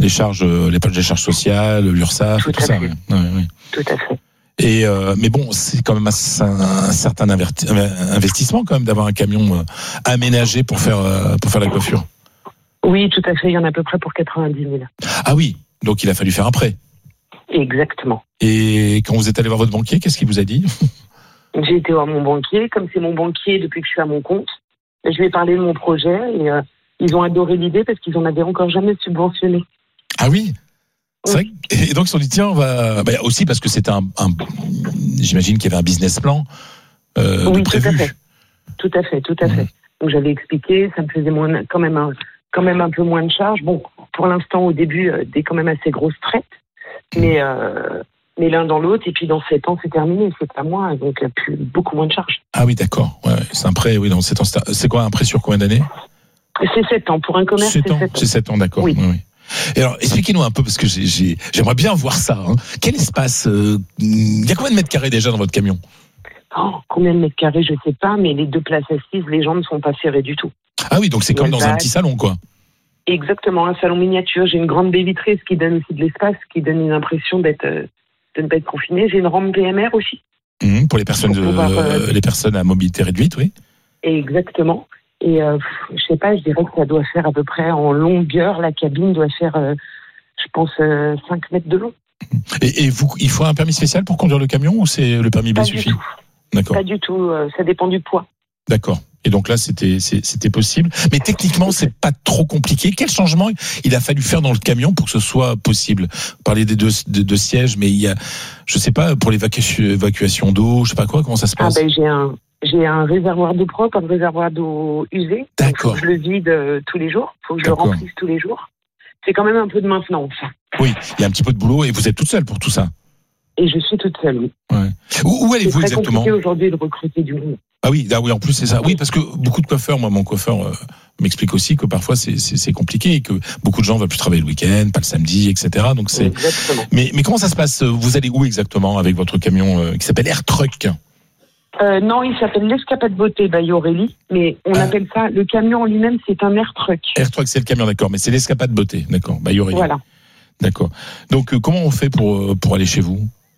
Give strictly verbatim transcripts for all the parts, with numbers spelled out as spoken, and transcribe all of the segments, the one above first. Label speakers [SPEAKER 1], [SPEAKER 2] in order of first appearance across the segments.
[SPEAKER 1] les charges, les pages des charges sociales, l'URSSAF, tout, tout ça. Ouais. Ouais, ouais.
[SPEAKER 2] Tout à fait.
[SPEAKER 1] Et euh, mais bon, c'est quand même un, un certain investissement quand même d'avoir un camion aménagé pour faire pour faire la coiffure.
[SPEAKER 2] Oui, tout à fait. Il y en a à peu près pour quatre-vingt-dix mille.
[SPEAKER 1] Ah oui, donc il a fallu faire un prêt.
[SPEAKER 2] Exactement.
[SPEAKER 1] Et quand vous êtes allé voir votre banquier, qu'est-ce qu'il vous a dit ?
[SPEAKER 2] J'ai été voir mon banquier, comme c'est mon banquier depuis que je suis à mon compte. Je lui ai parlé de mon projet et euh, ils ont adoré l'idée parce qu'ils en avaient encore jamais subventionné.
[SPEAKER 1] Ah oui. C'est vrai. Et donc ils se sont dit tiens, on va bah, aussi parce que c'était un, un j'imagine qu'il y avait un business plan euh,
[SPEAKER 2] oui,
[SPEAKER 1] de prévu.
[SPEAKER 2] Tout à fait, tout à fait, tout à fait. Mmh. Donc j'avais expliqué, ça me faisait moins, quand même un, quand même un peu moins de charges. Bon, pour l'instant au début euh, des quand même assez grosses traites, mmh. mais euh, mais l'un dans l'autre et puis dans sept ans c'est terminé, c'est pas moi, donc euh, plus beaucoup moins de charges.
[SPEAKER 1] Ah oui, d'accord. Ouais, c'est un prêt, oui, dans sept ans. C'est quoi un prêt sur combien d'années ?
[SPEAKER 2] C'est sept ans pour un commerce.
[SPEAKER 1] sept ans.
[SPEAKER 2] C'est sept ans,
[SPEAKER 1] c'est sept ans, d'accord.
[SPEAKER 2] Oui.
[SPEAKER 1] oui, oui. Et alors, expliquez-nous un peu, parce que j'ai, j'ai, j'aimerais bien voir ça. Hein. Quel espace euh, il y a combien de mètres carrés déjà dans votre camion ?
[SPEAKER 2] Oh, combien de mètres carrés, je sais pas, mais les deux places assises, les gens ne sont pas serrés du tout.
[SPEAKER 1] Ah oui, donc c'est comme dans un petit salon, quoi.
[SPEAKER 2] Exactement, un salon miniature. J'ai une grande baie vitrée, ce qui donne aussi de l'espace, ce qui donne une impression d'être, euh, de ne pas être confiné. J'ai une rampe P M R aussi.
[SPEAKER 1] Mmh, pour les personnes, pour pouvoir, de, euh, les personnes à mobilité réduite, oui.
[SPEAKER 2] Exactement. Et euh, je sais pas, je dirais que ça doit faire à peu près en longueur, la cabine doit faire, euh, je pense, euh, cinq mètres de long.
[SPEAKER 1] Et, et vous, il faut un permis spécial pour conduire le camion ou c'est le permis B suffit ?
[SPEAKER 2] D'accord. Pas du tout, euh, ça dépend du poids.
[SPEAKER 1] D'accord. Et donc là, c'était, c'était possible. Mais techniquement, c'est pas trop compliqué. Quel changement il a fallu faire dans le camion pour que ce soit possible ? Vous parlez des deux, de, de sièges, mais il y a, je sais pas, pour l'évacuation d'eau, je sais pas quoi, comment ça se passe ?
[SPEAKER 2] Ah ben j'ai un, j'ai un réservoir d'eau propre, un réservoir d'eau usée.
[SPEAKER 1] D'accord.
[SPEAKER 2] Faut que je le vide euh, tous les jours. Faut que je D'accord. le remplisse tous les jours. C'est quand même un peu de maintenance.
[SPEAKER 1] Oui, il y a un petit peu de boulot et vous êtes toute seule pour tout ça.
[SPEAKER 2] Et je suis toute seule, oui.
[SPEAKER 1] Ouais. Où, où allez-vous exactement ?
[SPEAKER 2] C'est très compliqué aujourd'hui de recruter du monde.
[SPEAKER 1] Ah oui, ah oui, en plus c'est ça. Oui, parce que beaucoup de coiffeurs, moi mon coiffeur euh, m'explique aussi que parfois c'est, c'est, c'est compliqué et que beaucoup de gens veulent plus travailler le week-end, pas le samedi, et cetera. Donc c'est.
[SPEAKER 2] Exactement.
[SPEAKER 1] Mais mais comment ça se passe ? Vous allez où exactement avec votre camion euh, qui s'appelle Air Truck ?
[SPEAKER 2] Euh, non, il s'appelle l'Escapade Beauté by Aurélie, mais on ah. appelle ça, le camion en lui-même, c'est un Air Truck.
[SPEAKER 1] Air Truck, c'est le camion, d'accord, mais c'est l'Escapade Beauté, d'accord, by Aurélie.
[SPEAKER 2] Voilà.
[SPEAKER 1] D'accord. Donc, euh, comment on fait pour, pour aller chez vous ?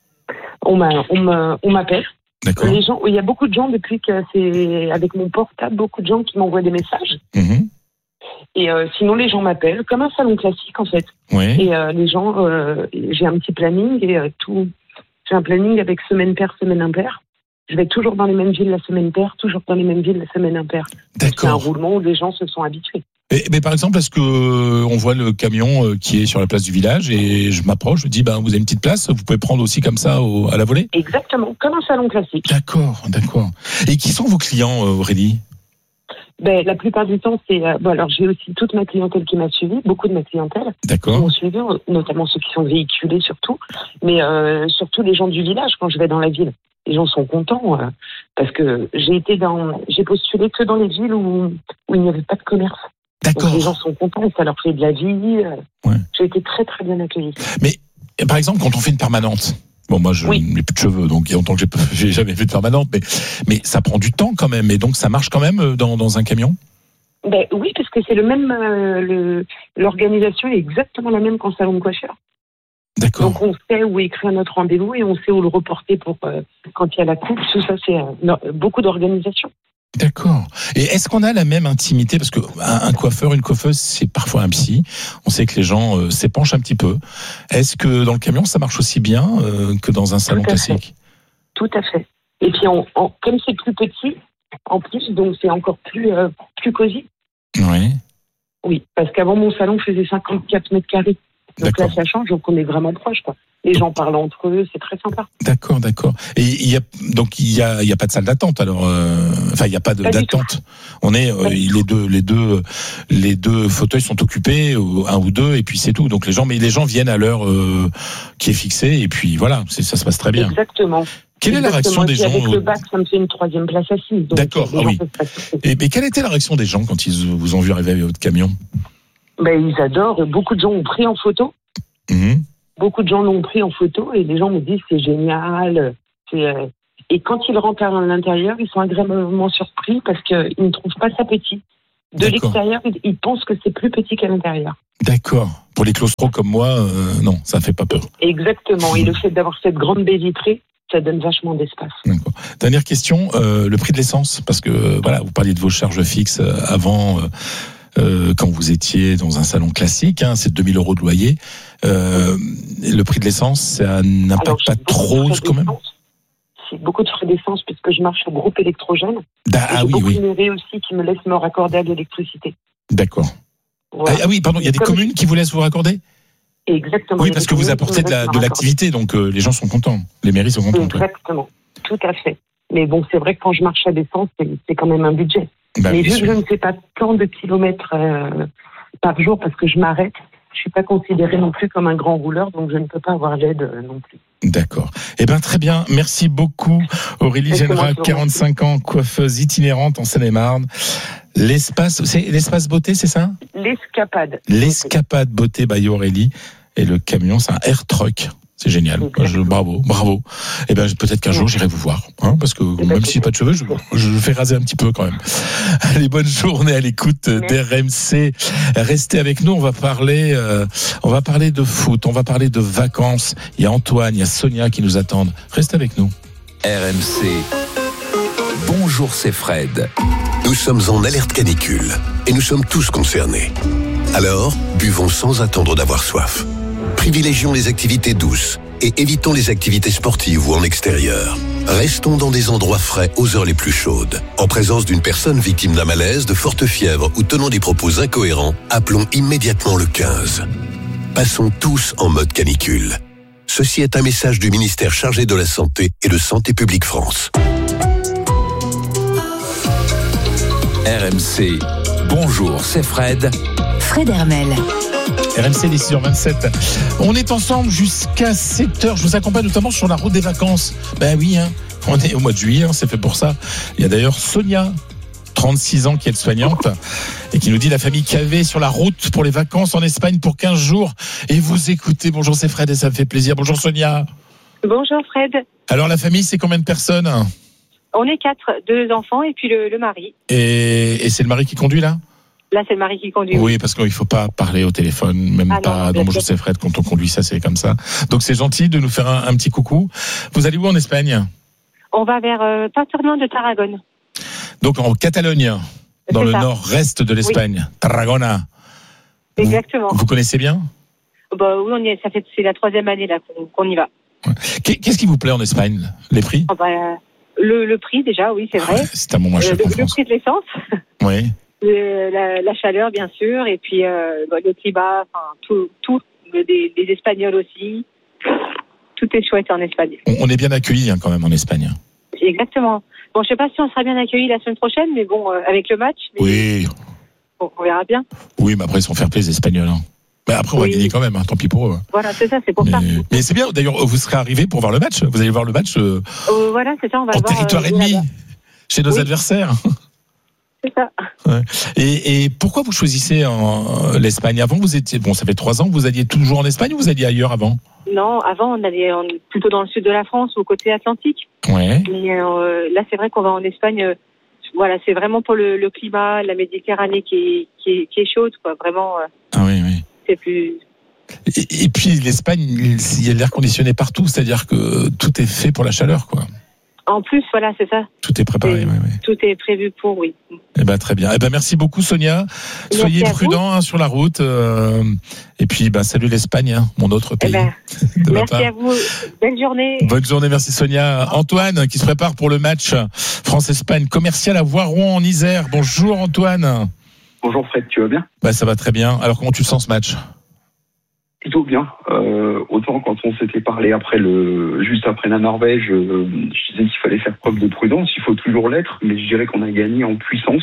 [SPEAKER 2] On, m'a, on, m'a, on m'appelle.
[SPEAKER 1] D'accord.
[SPEAKER 2] Les gens, il y a beaucoup de gens, depuis que c'est avec mon portable, beaucoup de gens qui m'envoient des messages.
[SPEAKER 1] Mmh.
[SPEAKER 2] Et euh, sinon, les gens m'appellent, comme un salon classique, en fait.
[SPEAKER 1] Ouais.
[SPEAKER 2] Et euh, les gens, euh, j'ai un petit planning, et euh, tout. J'ai un planning avec semaine paire, semaine impaire. Je vais toujours dans les mêmes villes la semaine paire, toujours dans les mêmes villes la semaine impaire.
[SPEAKER 1] D'accord.
[SPEAKER 2] C'est un roulement où les gens se sont habitués.
[SPEAKER 1] Mais, mais par exemple, est-ce que on voit le camion qui est sur la place du village et je m'approche, je dis ben vous avez une petite place, vous pouvez prendre aussi comme ça au, à la volée ?
[SPEAKER 2] Exactement, comme un salon classique.
[SPEAKER 1] D'accord, d'accord. Et qui sont vos clients, Aurélie ?
[SPEAKER 2] Ben la plupart du temps, c'est euh, bon alors j'ai aussi toute ma clientèle qui m'a suivi, beaucoup de ma clientèle.
[SPEAKER 1] D'accord.
[SPEAKER 2] Qui m'ont suivi, notamment ceux qui sont véhiculés surtout, mais euh, surtout les gens du village quand je vais dans la ville. Les gens sont contents euh, parce que j'ai été dans, j'ai postulé que dans les villes où où il n'y avait pas de commerce.
[SPEAKER 1] D'accord.
[SPEAKER 2] Donc les gens sont contents et ça leur fait de la vie. Euh,
[SPEAKER 1] ouais.
[SPEAKER 2] J'ai été très très bien accueillie.
[SPEAKER 1] Mais par exemple, quand on fait une permanente, bon moi je oui. n'ai plus de cheveux, donc il y a longtemps que j'ai, j'ai jamais fait de permanente, mais mais ça prend du temps quand même, et donc ça marche quand même dans dans un camion.
[SPEAKER 2] Ben oui, parce que c'est le même, euh, le, l'organisation est exactement la même qu'en salon de coiffure.
[SPEAKER 1] D'accord.
[SPEAKER 2] Donc on sait où écrire notre rendez-vous et on sait où le reporter pour euh, quand il y a la coupe. Tout ça, c'est euh, no, beaucoup d'organisation.
[SPEAKER 1] D'accord. Et est-ce qu'on a la même intimité ? Parce que un coiffeur, une coiffeuse, c'est parfois un psy. On sait que les gens euh, s'épanchent un petit peu. Est-ce que dans le camion, ça marche aussi bien euh, que dans un salon
[SPEAKER 2] Tout à
[SPEAKER 1] classique ?
[SPEAKER 2] fait. Tout à fait. Et puis, on, on, comme c'est plus petit, en plus, donc c'est encore plus euh, plus cosy.
[SPEAKER 1] Oui.
[SPEAKER 2] Oui, parce qu'avant mon salon faisait cinquante-quatre mètres carrés. Donc d'accord. Là, ça change, donc on est vraiment proche, quoi. Les gens parlent entre eux, c'est très sympa. D'accord,
[SPEAKER 1] d'accord. Et il y a donc il y a il y a pas de salle d'attente alors. Euh, enfin, il y a pas, de,
[SPEAKER 2] pas
[SPEAKER 1] d'attente. On est euh, les deux les deux les deux fauteuils sont occupés, un ou deux, et puis c'est tout. Donc les gens mais les gens viennent à l'heure euh, qui est fixée et puis voilà, c'est, ça se passe très bien.
[SPEAKER 2] Exactement.
[SPEAKER 1] Quelle
[SPEAKER 2] Exactement.
[SPEAKER 1] est la réaction des gens ?
[SPEAKER 2] Avec le bac, ça me fait une troisième place assise. Donc
[SPEAKER 1] d'accord, ah oui. Et mais quelle était la réaction des gens quand ils vous ont vu arriver avec votre camion ?
[SPEAKER 2] Ben ils adorent. Beaucoup de gens ont pris en photo.
[SPEAKER 1] Mmh.
[SPEAKER 2] Beaucoup de gens l'ont pris en photo et les gens me disent c'est génial. C'est, euh... Et quand ils rentrent à l'intérieur, ils sont agréablement surpris parce qu'ils ne trouvent pas ça petit. De d'accord. L'extérieur, ils pensent que c'est plus petit qu'à l'intérieur.
[SPEAKER 1] D'accord. Pour les claustros comme moi, euh, non, ça fait pas peur.
[SPEAKER 2] Exactement. Et le fait d'avoir cette grande baie vitrée, ça donne vachement d'espace.
[SPEAKER 1] D'accord. Dernière question, euh, le prix de l'essence, parce que euh, voilà, vous parliez de vos charges fixes euh, avant, euh, euh, quand vous étiez dans un salon classique, hein, c'est deux mille euros de loyer. Euh, le prix de l'essence, ça n'impacte
[SPEAKER 2] Alors,
[SPEAKER 1] pas trop quand même.
[SPEAKER 2] C'est beaucoup de frais d'essence puisque je marche au groupe électrogène.
[SPEAKER 1] Da- ah
[SPEAKER 2] j'ai
[SPEAKER 1] oui,
[SPEAKER 2] beaucoup
[SPEAKER 1] oui.
[SPEAKER 2] de mairies aussi qui me laissent me raccorder à l'électricité.
[SPEAKER 1] D'accord.
[SPEAKER 2] Voilà.
[SPEAKER 1] Ah, ah oui, pardon, il y a des
[SPEAKER 2] Comme
[SPEAKER 1] communes qui vous laissent vous raccorder ?
[SPEAKER 2] Exactement.
[SPEAKER 1] Oui, parce que vous apportez de, la, de l'activité, donc euh, les gens sont contents, les mairies sont contentes.
[SPEAKER 2] Exactement, ouais. Tout à fait. Mais bon, c'est vrai que quand je marche à l'essence, c'est, c'est quand même un budget.
[SPEAKER 1] Bah,
[SPEAKER 2] mais vu
[SPEAKER 1] sûr.
[SPEAKER 2] que je ne fais pas tant de kilomètres euh, par jour parce que je m'arrête, je suis pas considérée non plus comme un grand rouleur, donc je ne peux pas avoir l'aide euh, non plus.
[SPEAKER 1] D'accord. Eh bien, très bien. Merci beaucoup, Aurélie Generac, quarante-cinq ans, coiffeuse itinérante en Seine-et-Marne. L'espace, c'est l'espace beauté, c'est ça ?
[SPEAKER 2] L'escapade.
[SPEAKER 1] L'escapade beauté by Aurélie. Et le camion, c'est un air truck. C'est génial. Je, bravo, bravo. Eh ben, peut-être qu'un jour, j'irai vous voir. Hein, parce que même si j'ai pas de cheveux, je, je fais raser un petit peu quand même. Allez, bonne journée à l'écoute d'R M C. Restez avec nous. On va parler, euh, on va parler de foot. On va parler de vacances. Il y a Antoine, il y a Sonia qui nous attendent. Restez avec nous.
[SPEAKER 3] R M C. Bonjour, c'est Fred.
[SPEAKER 4] Nous sommes en alerte canicule et nous sommes tous concernés. Alors, buvons sans attendre d'avoir soif. Privilégions les activités douces et évitons les activités sportives ou en extérieur. Restons dans des endroits frais aux heures les plus chaudes. En présence d'une personne victime d'un malaise, de forte fièvre ou tenant des propos incohérents, appelons immédiatement le quinze. Passons tous en mode canicule. Ceci est un message du ministère chargé de la Santé et de Santé publique France.
[SPEAKER 3] R M C. Bonjour, c'est Fred.
[SPEAKER 5] Fred Hermel.
[SPEAKER 1] R M C, six heures vingt-sept. On est ensemble jusqu'à sept heures. Je vous accompagne notamment sur la route des vacances. Ben oui, hein. On est au mois de juillet, hein, c'est fait pour ça. Il y a d'ailleurs Sonia, trente-six ans, qui est soignante et qui nous dit la famille Cavé sur la route pour les vacances en Espagne pour quinze jours. Et vous écoutez. Bonjour, c'est Fred et ça me fait plaisir. Bonjour Sonia.
[SPEAKER 6] Bonjour Fred.
[SPEAKER 1] Alors la famille, c'est combien de personnes ?
[SPEAKER 6] On est quatre, deux enfants et puis le, le mari.
[SPEAKER 1] Et, et c'est le mari qui conduit là ?
[SPEAKER 6] Là, c'est le mari qui conduit.
[SPEAKER 1] Oui, parce qu'il ne faut pas parler au téléphone, même
[SPEAKER 6] ah
[SPEAKER 1] pas
[SPEAKER 6] non,
[SPEAKER 1] dans Bonjour c'est Fred quand on conduit, ça c'est comme ça. Donc c'est gentil de nous faire un, un petit coucou. Vous allez où en Espagne ?
[SPEAKER 6] On va vers euh, pas très loin de Tarragone. Donc
[SPEAKER 1] en Catalogne, dans
[SPEAKER 6] c'est
[SPEAKER 1] le
[SPEAKER 6] ça.
[SPEAKER 1] nord-est de l'Espagne, oui. Tarragona.
[SPEAKER 6] Exactement.
[SPEAKER 1] Vous, vous connaissez bien ?
[SPEAKER 6] Bah oui, on y est, ça fait c'est la troisième année là qu'on, qu'on y va.
[SPEAKER 1] Ouais. Qu'est-ce qui vous plaît en Espagne ? Les prix ?
[SPEAKER 6] oh bah, le, le prix déjà, oui, c'est vrai.
[SPEAKER 1] Ah ouais, c'est un bon moins cher
[SPEAKER 6] euh,
[SPEAKER 1] qu'en
[SPEAKER 6] le,
[SPEAKER 1] France.
[SPEAKER 6] le prix de l'essence.
[SPEAKER 1] Oui.
[SPEAKER 6] Le, la, la chaleur, bien sûr, et puis euh, bah, le climat, enfin tout, tout des, des Espagnols aussi. Tout est chouette en Espagne.
[SPEAKER 1] On, on est bien accueillis hein, quand même en Espagne.
[SPEAKER 6] Exactement. Bon, je sais pas si on sera bien accueillis la semaine prochaine, mais bon, euh, avec le match. Mais
[SPEAKER 1] oui.
[SPEAKER 6] Bon, on verra bien.
[SPEAKER 1] Oui, mais après ils sont fair play les Espagnols. Hein. Mais après on
[SPEAKER 6] oui.
[SPEAKER 1] va gagner quand même. Hein, tant pis pour eux.
[SPEAKER 6] Voilà, c'est ça, c'est pour
[SPEAKER 1] mais,
[SPEAKER 6] ça.
[SPEAKER 1] Mais c'est bien. D'ailleurs, vous serez arrivés pour voir le match. Vous allez voir le match. Euh,
[SPEAKER 6] euh, voilà, c'est ça. On va
[SPEAKER 1] en
[SPEAKER 6] le voir.
[SPEAKER 1] territoire
[SPEAKER 6] euh,
[SPEAKER 1] ennemi,
[SPEAKER 6] là-bas.
[SPEAKER 1] chez nos
[SPEAKER 6] oui.
[SPEAKER 1] adversaires.
[SPEAKER 6] C'est ça.
[SPEAKER 1] Ouais. Et, et pourquoi vous choisissez en, l'Espagne ? Avant, vous étiez bon, ça fait trois ans que vous alliez toujours en Espagne ou vous alliez ailleurs avant ?
[SPEAKER 6] Non, avant on allait on, plutôt dans le sud de la France ou au côté atlantique.
[SPEAKER 1] Ouais.
[SPEAKER 6] Mais euh, là, c'est vrai qu'on va en Espagne. Euh, voilà, c'est vraiment pour le, le climat, la Méditerranée qui est, qui est, qui est chaude, quoi. Vraiment. Euh,
[SPEAKER 1] ah oui, oui.
[SPEAKER 6] C'est plus.
[SPEAKER 1] Et, et puis l'Espagne, il y a de l'air conditionné partout, c'est-à-dire que tout est fait pour la chaleur, quoi.
[SPEAKER 6] En plus, voilà, c'est ça.
[SPEAKER 1] Tout est préparé, oui, oui.
[SPEAKER 6] Tout est prévu pour, oui.
[SPEAKER 1] Eh ben très bien. Eh ben merci beaucoup Sonia.
[SPEAKER 6] Merci
[SPEAKER 1] Soyez prudents hein, sur la route. Euh, et puis bah salut l'Espagne, hein, mon autre pays.
[SPEAKER 6] Eh ben, merci à vous. Belle journée.
[SPEAKER 1] Bonne journée, merci Sonia. Antoine qui se prépare pour le match France-Espagne commercial à Voiron en Isère. Bonjour Antoine.
[SPEAKER 7] Bonjour Fred, tu vas bien ?
[SPEAKER 1] Bah ça va très bien. Alors comment tu le sens ce match ?
[SPEAKER 7] Plutôt bien. Euh, autant quand on s'était parlé après le, juste après la Norvège, euh, je disais qu'il fallait faire preuve de prudence. Il faut toujours l'être, mais je dirais qu'on a gagné en puissance,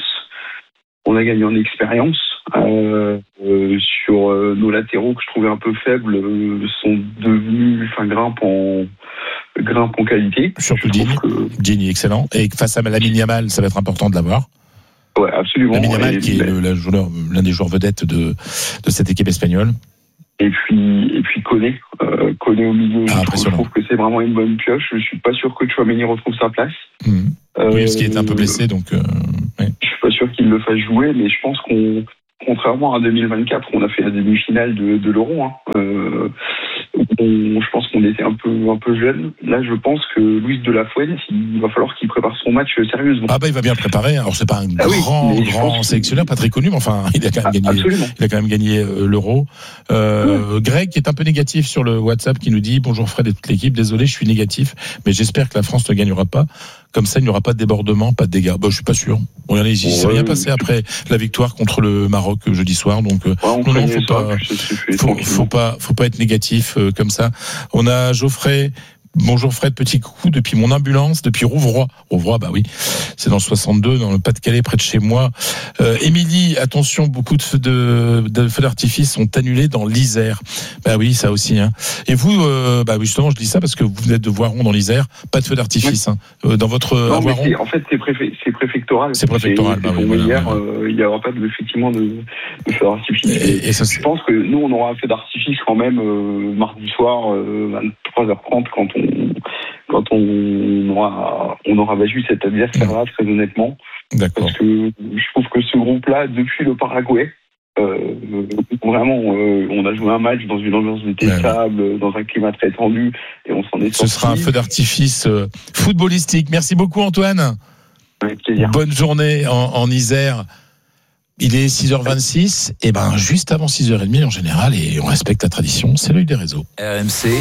[SPEAKER 7] on a gagné en expérience. Euh, euh, sur euh, nos latéraux que je trouvais un peu faibles euh, sont devenus, enfin grimpent en grimpent en qualité.
[SPEAKER 1] Surtout Digne, que... Digne est excellent. Et face à Lamine Yamal, ça va être important de l'avoir.
[SPEAKER 7] Ouais, absolument.
[SPEAKER 1] Lamine Yamal qui est le, le joueur, l'un des joueurs vedettes de de cette équipe espagnole.
[SPEAKER 7] Et puis, et puis Koné, euh, Koné au milieu,
[SPEAKER 1] ah,
[SPEAKER 7] je, trouve, je trouve que c'est vraiment une bonne pioche. Je suis pas sûr que Tchouaméni retrouve sa place.
[SPEAKER 1] Mmh.
[SPEAKER 7] Euh,
[SPEAKER 1] oui, parce qu'il est un peu blessé, donc. Euh, ouais.
[SPEAKER 7] Je suis pas sûr qu'il le fasse jouer, mais je pense qu'on contrairement à deux mille vingt-quatre, on a fait la demi-finale de, de l'Euro. Hein. Euh, on, je pense qu'on était un peu un peu jeune. Là, je pense que Luis de la Fuente, il va falloir qu'il prépare son match sérieusement.
[SPEAKER 1] Ah bah il va bien préparer. Alors c'est pas un
[SPEAKER 7] ah
[SPEAKER 1] grand
[SPEAKER 7] oui,
[SPEAKER 1] grand sélectionneur, pas très connu, mais enfin il a quand même gagné.
[SPEAKER 7] Absolument.
[SPEAKER 1] Il a quand même gagné euh, l'Euro. Euh, mmh. Greg qui est un peu négatif sur le WhatsApp, qui nous dit bonjour Fred et toute l'équipe. Désolé, je suis négatif, mais j'espère que la France ne gagnera pas. Comme ça, il n'y aura pas de débordement, pas de dégâts. Bah, je suis pas sûr. On il s'est rien passé après la victoire contre le Maroc jeudi soir, donc
[SPEAKER 7] ouais,
[SPEAKER 1] non, non, faut pas, faut, faut pas, faut pas être négatif euh, comme ça. On a Geoffrey. Bonjour Fred, petit coucou depuis mon ambulance, depuis Rouvroy. Rouvroy, bah oui, c'est dans le soixante-deux, dans le Pas-de-Calais, près de chez moi. Euh, Émilie, attention, beaucoup de feux, de, de feux d'artifice sont annulés dans l'Isère. Bah oui, ça aussi. Hein. Et vous, euh, bah oui, justement, je dis ça parce que vous venez de Voiron dans l'Isère, pas de feux d'artifice. Oui. Hein. Euh, dans votre
[SPEAKER 7] non, mais
[SPEAKER 1] Voiron.
[SPEAKER 7] En fait, c'est, préfé, c'est préfectoral.
[SPEAKER 1] C'est préfectoral.
[SPEAKER 7] C'est,
[SPEAKER 1] bah
[SPEAKER 7] c'est
[SPEAKER 1] oui, voilà,
[SPEAKER 7] hier,
[SPEAKER 1] voilà.
[SPEAKER 7] Euh, il n'y aura pas de, effectivement de, de feux d'artifice.
[SPEAKER 1] Et, et ça,
[SPEAKER 7] je pense que nous, on aura un feu d'artifice quand même euh, mardi soir, euh, vingt-trois heures trente, quand on quand on aura, on aura battu cet adversaire-là, très honnêtement.
[SPEAKER 1] D'accord.
[SPEAKER 7] Parce que je trouve que ce groupe-là, depuis le Paraguay, euh, vraiment, euh, on a joué un match dans une ambiance détestable, ouais, ouais. dans un climat très tendu, et on s'en est sorti.
[SPEAKER 1] Ce sera un feu d'artifice euh, footballistique. Merci beaucoup, Antoine.
[SPEAKER 7] Avec plaisir.
[SPEAKER 1] Bonne journée en, en Isère. Il est six heures vingt-six, et ben juste avant six heures trente en général, et on respecte la tradition, c'est l'œil des réseaux.
[SPEAKER 3] R M C,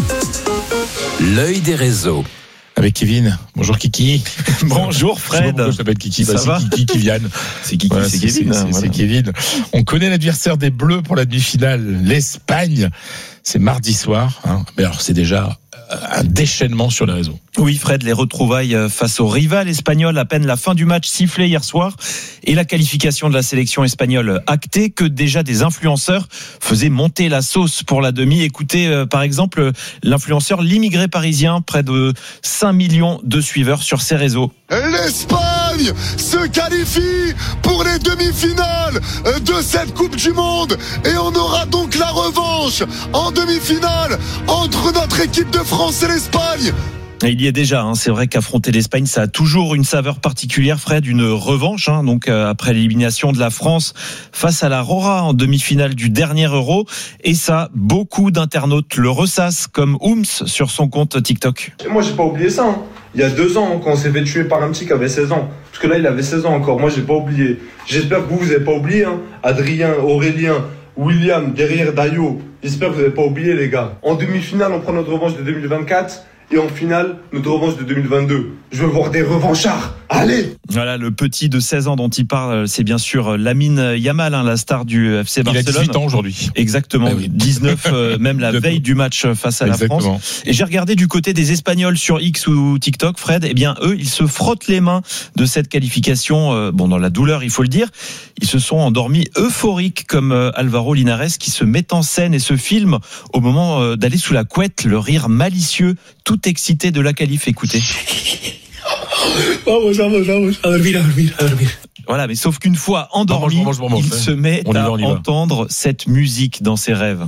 [SPEAKER 3] l'œil des réseaux.
[SPEAKER 1] Avec Kevin. Bonjour Kiki.
[SPEAKER 5] Bonjour Fred.
[SPEAKER 1] Je, je t'appelle Kiki. Bah,
[SPEAKER 5] Ça
[SPEAKER 1] c'est
[SPEAKER 5] va
[SPEAKER 1] Kiki qui vient.
[SPEAKER 5] C'est Kiki,
[SPEAKER 1] voilà,
[SPEAKER 5] c'est,
[SPEAKER 1] c'est
[SPEAKER 5] Kevin.
[SPEAKER 1] C'est, c'est,
[SPEAKER 5] voilà.
[SPEAKER 1] c'est Kevin. On connaît l'adversaire des Bleus pour la demi-finale, l'Espagne. C'est mardi soir. Hein. Mais alors c'est déjà un déchaînement sur les réseaux.
[SPEAKER 5] Oui Fred, les retrouvailles face au rival espagnol, à peine la fin du match sifflée hier soir et la qualification de la sélection espagnole actée, que déjà des influenceurs faisaient monter la sauce pour la demi. Écoutez euh, par exemple l'influenceur L'Immigré Parisien, près de cinq millions de suiveurs sur ses réseaux.
[SPEAKER 8] L'Espagne se qualifie pour les demi-finales de cette Coupe du Monde et on aura donc la revanche en demi-finale entre notre équipe de France et l'Espagne.
[SPEAKER 5] Il y est déjà, hein. C'est vrai qu'affronter l'Espagne, ça a toujours une saveur particulière, Fred, une revanche, hein. Donc euh, après l'élimination de la France face à la Rora en demi-finale du dernier Euro, et ça, beaucoup d'internautes le ressassent, comme Ooms sur son compte TikTok.
[SPEAKER 9] Et moi, j'ai pas oublié ça. Hein. Il y a deux ans, quand on s'est fait tuer par un petit qui avait seize ans, parce que là, il avait seize ans encore. Moi, j'ai pas oublié. J'espère que vous, vous avez pas oublié. Hein. Adrien, Aurélien, William, derrière Dayo. J'espère que vous avez pas oublié, les gars. En demi-finale, on prend notre revanche de deux mille vingt-quatre. Et en finale, notre revanche de deux mille vingt-deux. Je veux voir des revanchards. Allez!
[SPEAKER 5] Voilà, le petit de seize ans dont il parle, c'est bien sûr Lamine Yamal, hein, la star du F C Barcelone.
[SPEAKER 1] Il a dix-huit ans aujourd'hui.
[SPEAKER 5] Exactement. Oui. dix-neuf, euh, même la veille du match face à Exactement. la France. Et j'ai regardé du côté des Espagnols sur X ou TikTok, Fred. Eh bien, eux, ils se frottent les mains de cette qualification. Euh, bon, dans la douleur, il faut le dire. Ils se sont endormis euphoriques, comme euh, Alvaro Linares, qui se met en scène et se filme au moment euh, d'aller sous la couette, le rire malicieux, tout excité de la qualif. Écoutez.
[SPEAKER 10] Vamos, vamos, vamos, a dormir, a dormir, a dormir.
[SPEAKER 5] Voilà, mais sauf qu'une fois endormi, bon, je mange, je mange, il se met on à va, entendre cette musique dans ses rêves.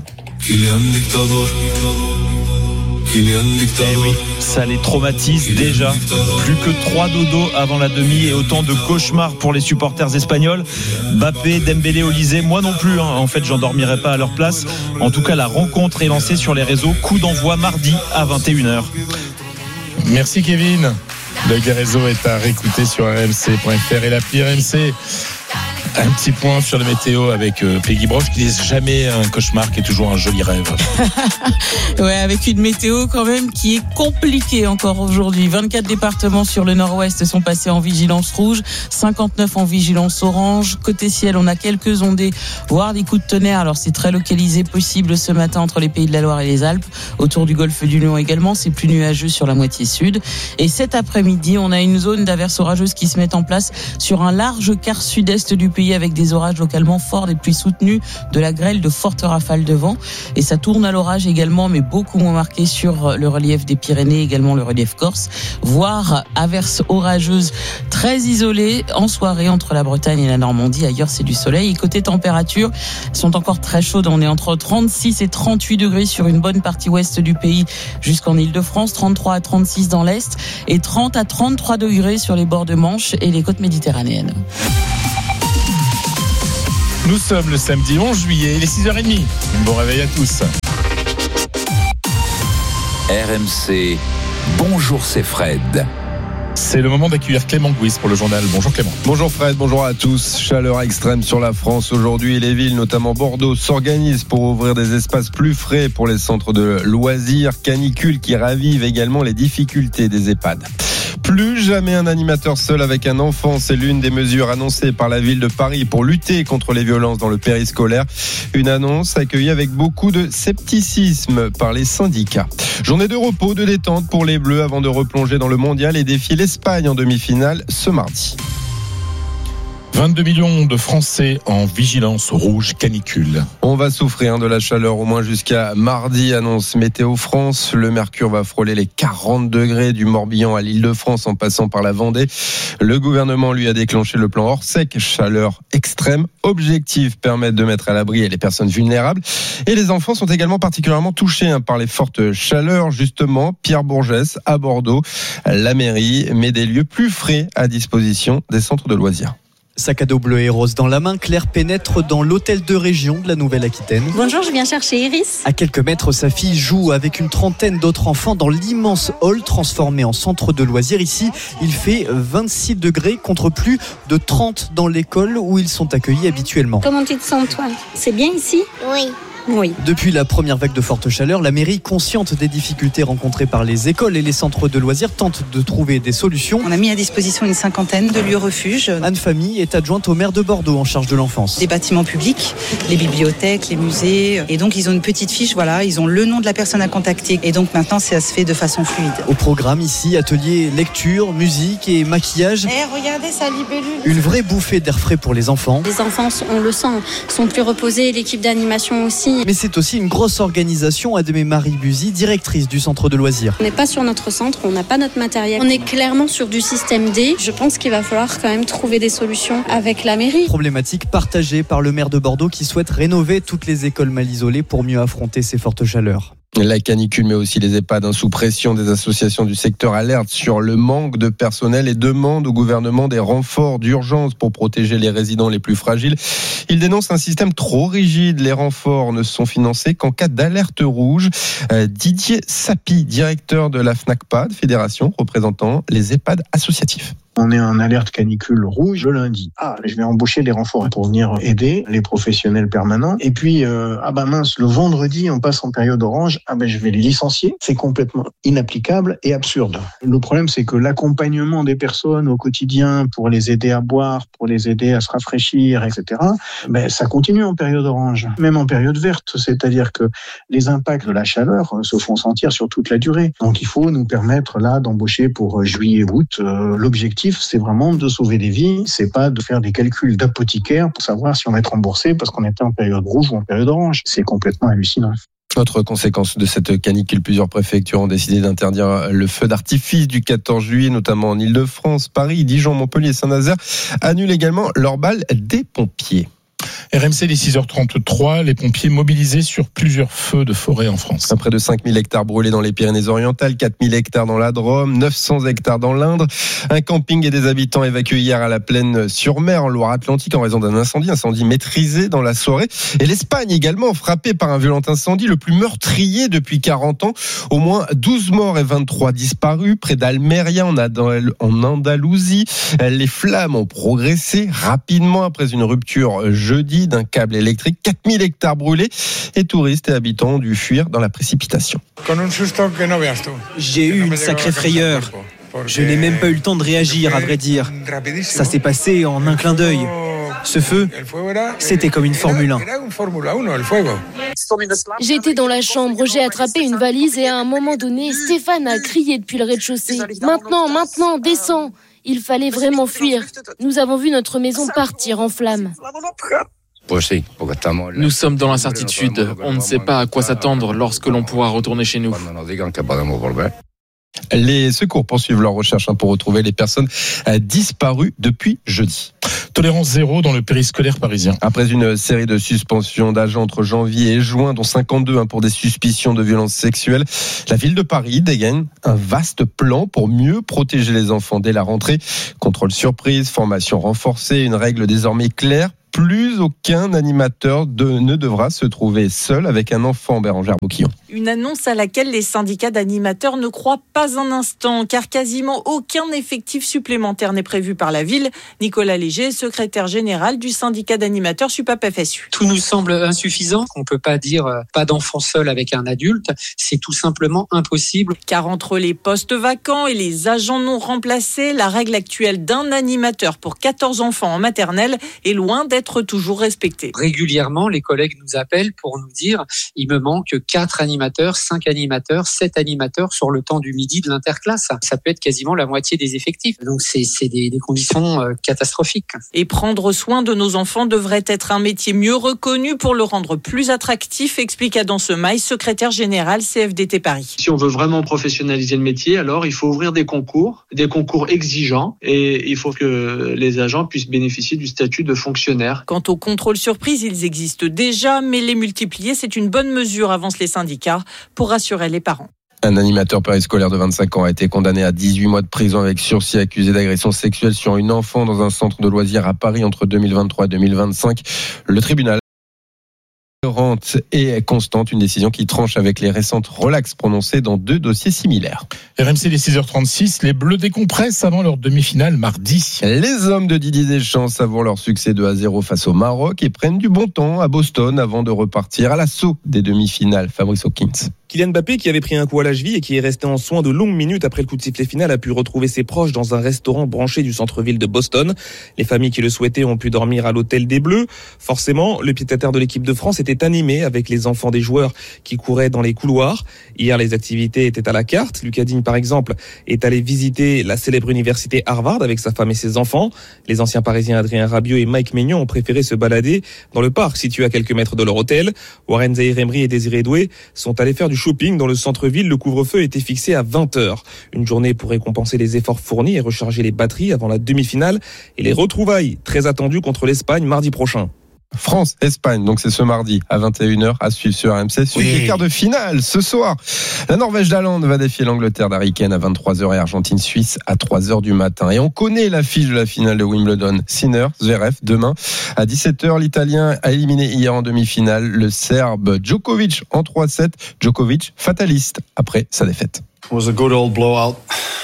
[SPEAKER 5] Eh oui, ça les traumatise déjà. Plus que trois dodos avant la demi et autant de cauchemars pour les supporters espagnols. Mbappé, Dembélé, Olysée, moi non plus. Hein. En fait, j'endormirai pas à leur place. En tout cas, la rencontre est lancée sur les réseaux. Coup d'envoi mardi à vingt et une heures.
[SPEAKER 1] Merci Kevin. L'œil des réseaux est à réécouter sur r m c point f r et l'appli R M C. Un petit point sur le météo avec euh, Peggy Broche, qui n'est jamais un cauchemar, qui est toujours un joli rêve.
[SPEAKER 11] Ouais, avec une météo quand même qui est compliquée encore aujourd'hui. vingt-quatre départements sur le nord-ouest sont passés en vigilance rouge, cinquante-neuf en vigilance orange. Côté ciel, on a quelques ondées, voire des coups de tonnerre. Alors c'est très localisé possible ce matin entre les Pays de la Loire et les Alpes. Autour du golfe du Lion également, c'est plus nuageux sur la moitié sud. Et cet après-midi, on a une zone d'averses orageuses qui se met en place sur un large quart sud-est du pays, avec des orages localement forts, des pluies soutenues, de la grêle, de fortes rafales de vent. Et ça tourne à l'orage également, mais beaucoup moins marqué sur le relief des Pyrénées, également le relief corse, voire averses orageuses très isolées en soirée entre la Bretagne et la Normandie. Ailleurs, c'est du soleil. Et côté température, elles sont encore très chaudes. On est entre trente-six et trente-huit degrés sur une bonne partie ouest du pays jusqu'en Île-de-France, trente-trois à trente-six dans l'est et trente à trente-trois degrés sur les bords de Manche et les côtes méditerranéennes.
[SPEAKER 1] Nous sommes le samedi onze juillet, il est six heures trente. Bon réveil à tous.
[SPEAKER 3] R M C, bonjour, c'est Fred.
[SPEAKER 1] C'est le moment d'accueillir Clément Gouis pour le journal. Bonjour Clément.
[SPEAKER 12] Bonjour Fred, bonjour à tous. Chaleur extrême sur la France aujourd'hui. Les villes, notamment Bordeaux, s'organisent pour ouvrir des espaces plus frais pour les centres de loisirs. Canicule qui ravive également les difficultés des EHPAD. Plus jamais un animateur seul avec un enfant, c'est l'une des mesures annoncées par la ville de Paris pour lutter contre les violences dans le périscolaire. Une annonce accueillie avec beaucoup de scepticisme par les syndicats. Journée de repos, de détente pour les Bleus avant de replonger dans le mondial et défier l'Espagne en demi-finale ce mardi.
[SPEAKER 1] vingt-deux millions de Français en vigilance rouge canicule.
[SPEAKER 12] On va souffrir de la chaleur au moins jusqu'à mardi, annonce Météo France. Le mercure va frôler les quarante degrés du Morbihan à l'Île-de-France en passant par la Vendée. Le gouvernement lui a déclenché le plan Orsec, chaleur extrême. Objectif, permettre de mettre à l'abri les personnes vulnérables. Et les enfants sont également particulièrement touchés par les fortes chaleurs. Justement, Pierre Bourgès à Bordeaux, la mairie met des lieux plus frais à disposition des centres de loisirs.
[SPEAKER 13] Sac à dos bleu et rose dans la main, Claire pénètre dans l'hôtel de région de la Nouvelle-Aquitaine.
[SPEAKER 14] Bonjour, je viens chercher Iris.
[SPEAKER 13] À quelques mètres, sa fille joue avec une trentaine d'autres enfants dans l'immense hall transformé en centre de loisirs. Ici, il fait vingt-six degrés contre plus de trente dans l'école où ils sont accueillis habituellement.
[SPEAKER 14] Comment tu te sens, toi ? C'est bien ici ?
[SPEAKER 15] Oui.
[SPEAKER 14] Oui.
[SPEAKER 13] Depuis la première vague de forte chaleur, la mairie, consciente des difficultés rencontrées par les écoles et les centres de loisirs, tente de trouver des solutions.
[SPEAKER 16] On a mis à disposition une cinquantaine de lieux refuges.
[SPEAKER 13] Anne Famille est adjointe au maire de Bordeaux en charge de l'enfance.
[SPEAKER 16] Les bâtiments publics, les bibliothèques, les musées. Et donc, ils ont une petite fiche, voilà, ils ont le nom de la personne à contacter. Et donc, maintenant, ça se fait de façon fluide.
[SPEAKER 13] Au programme ici, ateliers lecture, musique et maquillage.
[SPEAKER 14] Eh, regardez sa libellule.
[SPEAKER 13] Une vraie bouffée d'air frais pour les enfants.
[SPEAKER 14] Les enfants, on le sent, sont plus reposés, l'équipe d'animation aussi.
[SPEAKER 13] Mais c'est aussi une grosse organisation, admet Marie Buzy, directrice du centre de loisirs.
[SPEAKER 14] On n'est pas sur notre centre, on n'a pas notre matériel. On est clairement sur du système D. Je pense qu'il va falloir quand même trouver des solutions avec la mairie.
[SPEAKER 13] Problématique partagée par le maire de Bordeaux qui souhaite rénover toutes les écoles mal isolées pour mieux affronter ces fortes chaleurs.
[SPEAKER 12] La canicule, mais aussi les EHPAD sous pression. Des associations du secteur alertent sur le manque de personnel et demandent au gouvernement des renforts d'urgence pour protéger les résidents les plus fragiles. Ils dénoncent un système trop rigide. Les renforts ne sont financés qu'en cas d'alerte rouge. Didier Sapi, directeur de la FNACPAD, fédération représentant les EHPAD associatifs.
[SPEAKER 17] On est en alerte canicule rouge le lundi. Ah, je vais embaucher des renforts pour venir aider les professionnels permanents. Et puis, euh, ah bah mince, le vendredi, on passe en période orange. Ah ben, bah, je vais les licencier. C'est complètement inapplicable et absurde. Le problème, c'est que l'accompagnement des personnes au quotidien pour les aider à boire, pour les aider à se rafraîchir, et cetera, ben, ça continue en période orange, même en période verte. C'est-à-dire que les impacts de la chaleur se font sentir sur toute la durée. Donc, il faut nous permettre là d'embaucher pour juillet-août. Euh, l'objectif, c'est vraiment de sauver des vies, c'est pas de faire des calculs d'apothicaire pour savoir si on va être remboursé parce qu'on était en période rouge ou en période orange. C'est complètement hallucinant.
[SPEAKER 12] Autre conséquence de cette canicule, plusieurs préfectures ont décidé d'interdire le feu d'artifice du quatorze juillet, notamment en Île-de-France, Paris, Dijon, Montpellier, Saint-Nazaire, annulent également leur bal des pompiers.
[SPEAKER 1] R M C, les six heures trente-trois, les pompiers mobilisés sur plusieurs feux de forêt en France.
[SPEAKER 12] Près de cinq mille hectares brûlés dans les Pyrénées-Orientales, quatre mille hectares dans la Drôme, neuf cents hectares dans l'Indre. Un camping et des habitants évacués hier à la Plaine-sur-Mer en Loire-Atlantique en raison d'un incendie, incendie maîtrisé dans la soirée. Et l'Espagne également frappée par un violent incendie, le plus meurtrier depuis quarante ans. Au moins douze morts et vingt-trois disparus près d'Almeria en Andalousie. Les flammes ont progressé rapidement après une rupture jeudi d'un câble électrique. quatre mille hectares brûlés et touristes et habitants ont dû fuir dans la précipitation.
[SPEAKER 18] J'ai eu une sacrée frayeur. Je n'ai même pas eu le temps de réagir, à vrai dire. Ça s'est passé en un clin d'œil. Ce feu, c'était comme une Formule un.
[SPEAKER 19] J'étais dans la chambre, j'ai attrapé une valise et à un moment donné, Stéphane a crié depuis le rez-de-chaussée. Maintenant, maintenant, descends. Il fallait vraiment fuir. Nous avons vu notre maison partir en flammes.
[SPEAKER 20] Nous sommes dans l'incertitude. On ne sait pas à quoi s'attendre lorsque l'on pourra retourner chez nous.
[SPEAKER 12] Les secours poursuivent leur recherche pour retrouver les personnes disparues depuis jeudi.
[SPEAKER 1] Tolérance zéro dans le périscolaire parisien.
[SPEAKER 12] Après une série de suspensions d'agents entre janvier et juin, dont cinquante-deux pour des suspicions de violences sexuelles, la ville de Paris dégaine un vaste plan pour mieux protéger les enfants dès la rentrée. Contrôle surprise, formation renforcée, une règle désormais claire. plus aucun animateur de, ne devra se trouver seul avec un enfant, Bérangère Bouquillon.
[SPEAKER 15] Une annonce à laquelle les syndicats d'animateurs ne croient pas un instant, car quasiment aucun effectif supplémentaire n'est prévu par la ville. Nicolas Léger, secrétaire général du syndicat d'animateurs SUPAP F S U.
[SPEAKER 21] Tout nous semble insuffisant. On ne peut pas dire euh, pas d'enfant seul avec un adulte. C'est tout simplement impossible.
[SPEAKER 15] Car entre les postes vacants et les agents non remplacés, la règle actuelle d'un animateur pour quatorze enfants en maternelle est loin d'être toujours respectée.
[SPEAKER 21] Régulièrement, les collègues nous appellent pour nous dire il me manque quatre animateurs, cinq animateurs, sept animateurs sur le temps du midi de l'interclasse. Ça peut être quasiment la moitié des effectifs. Donc c'est, c'est des, des conditions euh, catastrophiques.
[SPEAKER 15] Et prendre soin de nos enfants devrait être un métier mieux reconnu pour le rendre plus attractif, explique Adam Semaille, secrétaire général C F D T Paris.
[SPEAKER 22] Si on veut vraiment professionnaliser le métier, alors il faut ouvrir des concours, des concours exigeants, et il faut que les agents puissent bénéficier du statut de fonctionnaire.
[SPEAKER 15] Quant au contrôle surprise, ils existent déjà, mais les multiplier, c'est une bonne mesure, avancent les syndicats, pour rassurer les parents.
[SPEAKER 12] Un animateur périscolaire de vingt-cinq ans a été condamné à dix-huit mois de prison avec sursis, accusé d'agression sexuelle sur une enfant dans un centre de loisirs à Paris entre deux mille vingt-trois et deux mille vingt-cinq. Le tribunal et constante, une décision qui tranche avec les récentes relax prononcées dans deux dossiers similaires.
[SPEAKER 1] R M C, les six heures trente-six, les Bleus décompressent avant leur demi-finale mardi.
[SPEAKER 12] Les hommes de Didier Deschamps savourent leur succès deux à zéro face au Maroc et prennent du bon temps à Boston avant de repartir à l'assaut des demi-finales. Fabrice Hawkins.
[SPEAKER 23] Kylian Mbappé, qui avait pris un coup à la cheville et qui est resté en soins de longues minutes après le coup de sifflet final, a pu retrouver ses proches dans un restaurant branché du centre-ville de Boston. Les familles qui le souhaitaient ont pu dormir à l'hôtel des Bleus. Forcément, le pied-à-terre de l'équipe de France était animé avec les enfants des joueurs qui couraient dans les couloirs. Hier, les activités étaient à la carte. Lucas Digne, par exemple, est allé visiter la célèbre université Harvard avec sa femme et ses enfants. Les anciens Parisiens Adrien Rabiot et Mike Maignan ont préféré se balader dans le parc situé à quelques mètres de leur hôtel. Warren Zaïre-Emery et Désiré Doué sont allés faire du shopping dans le centre-ville. Le couvre-feu était fixé à vingt heures. Une journée pour récompenser les efforts fournis et recharger les batteries avant la demi-finale et les retrouvailles très attendues contre l'Espagne mardi prochain.
[SPEAKER 12] France-Espagne, donc c'est ce mardi à vingt et une heures à suivre sur R M C. Suite des quarts de finale ce soir. La Norvège d'Haaland va défier l'Angleterre d'Harry Kane à vingt-trois heures et Argentine-Suisse à trois heures du matin. Et on connaît l'affiche de la finale de Wimbledon. Sinner, Zverev, demain à dix-sept heures. L'Italien a éliminé hier en demi-finale le Serbe Djokovic en trois sept. Djokovic fataliste après sa défaite.
[SPEAKER 24] It was a good old blowout.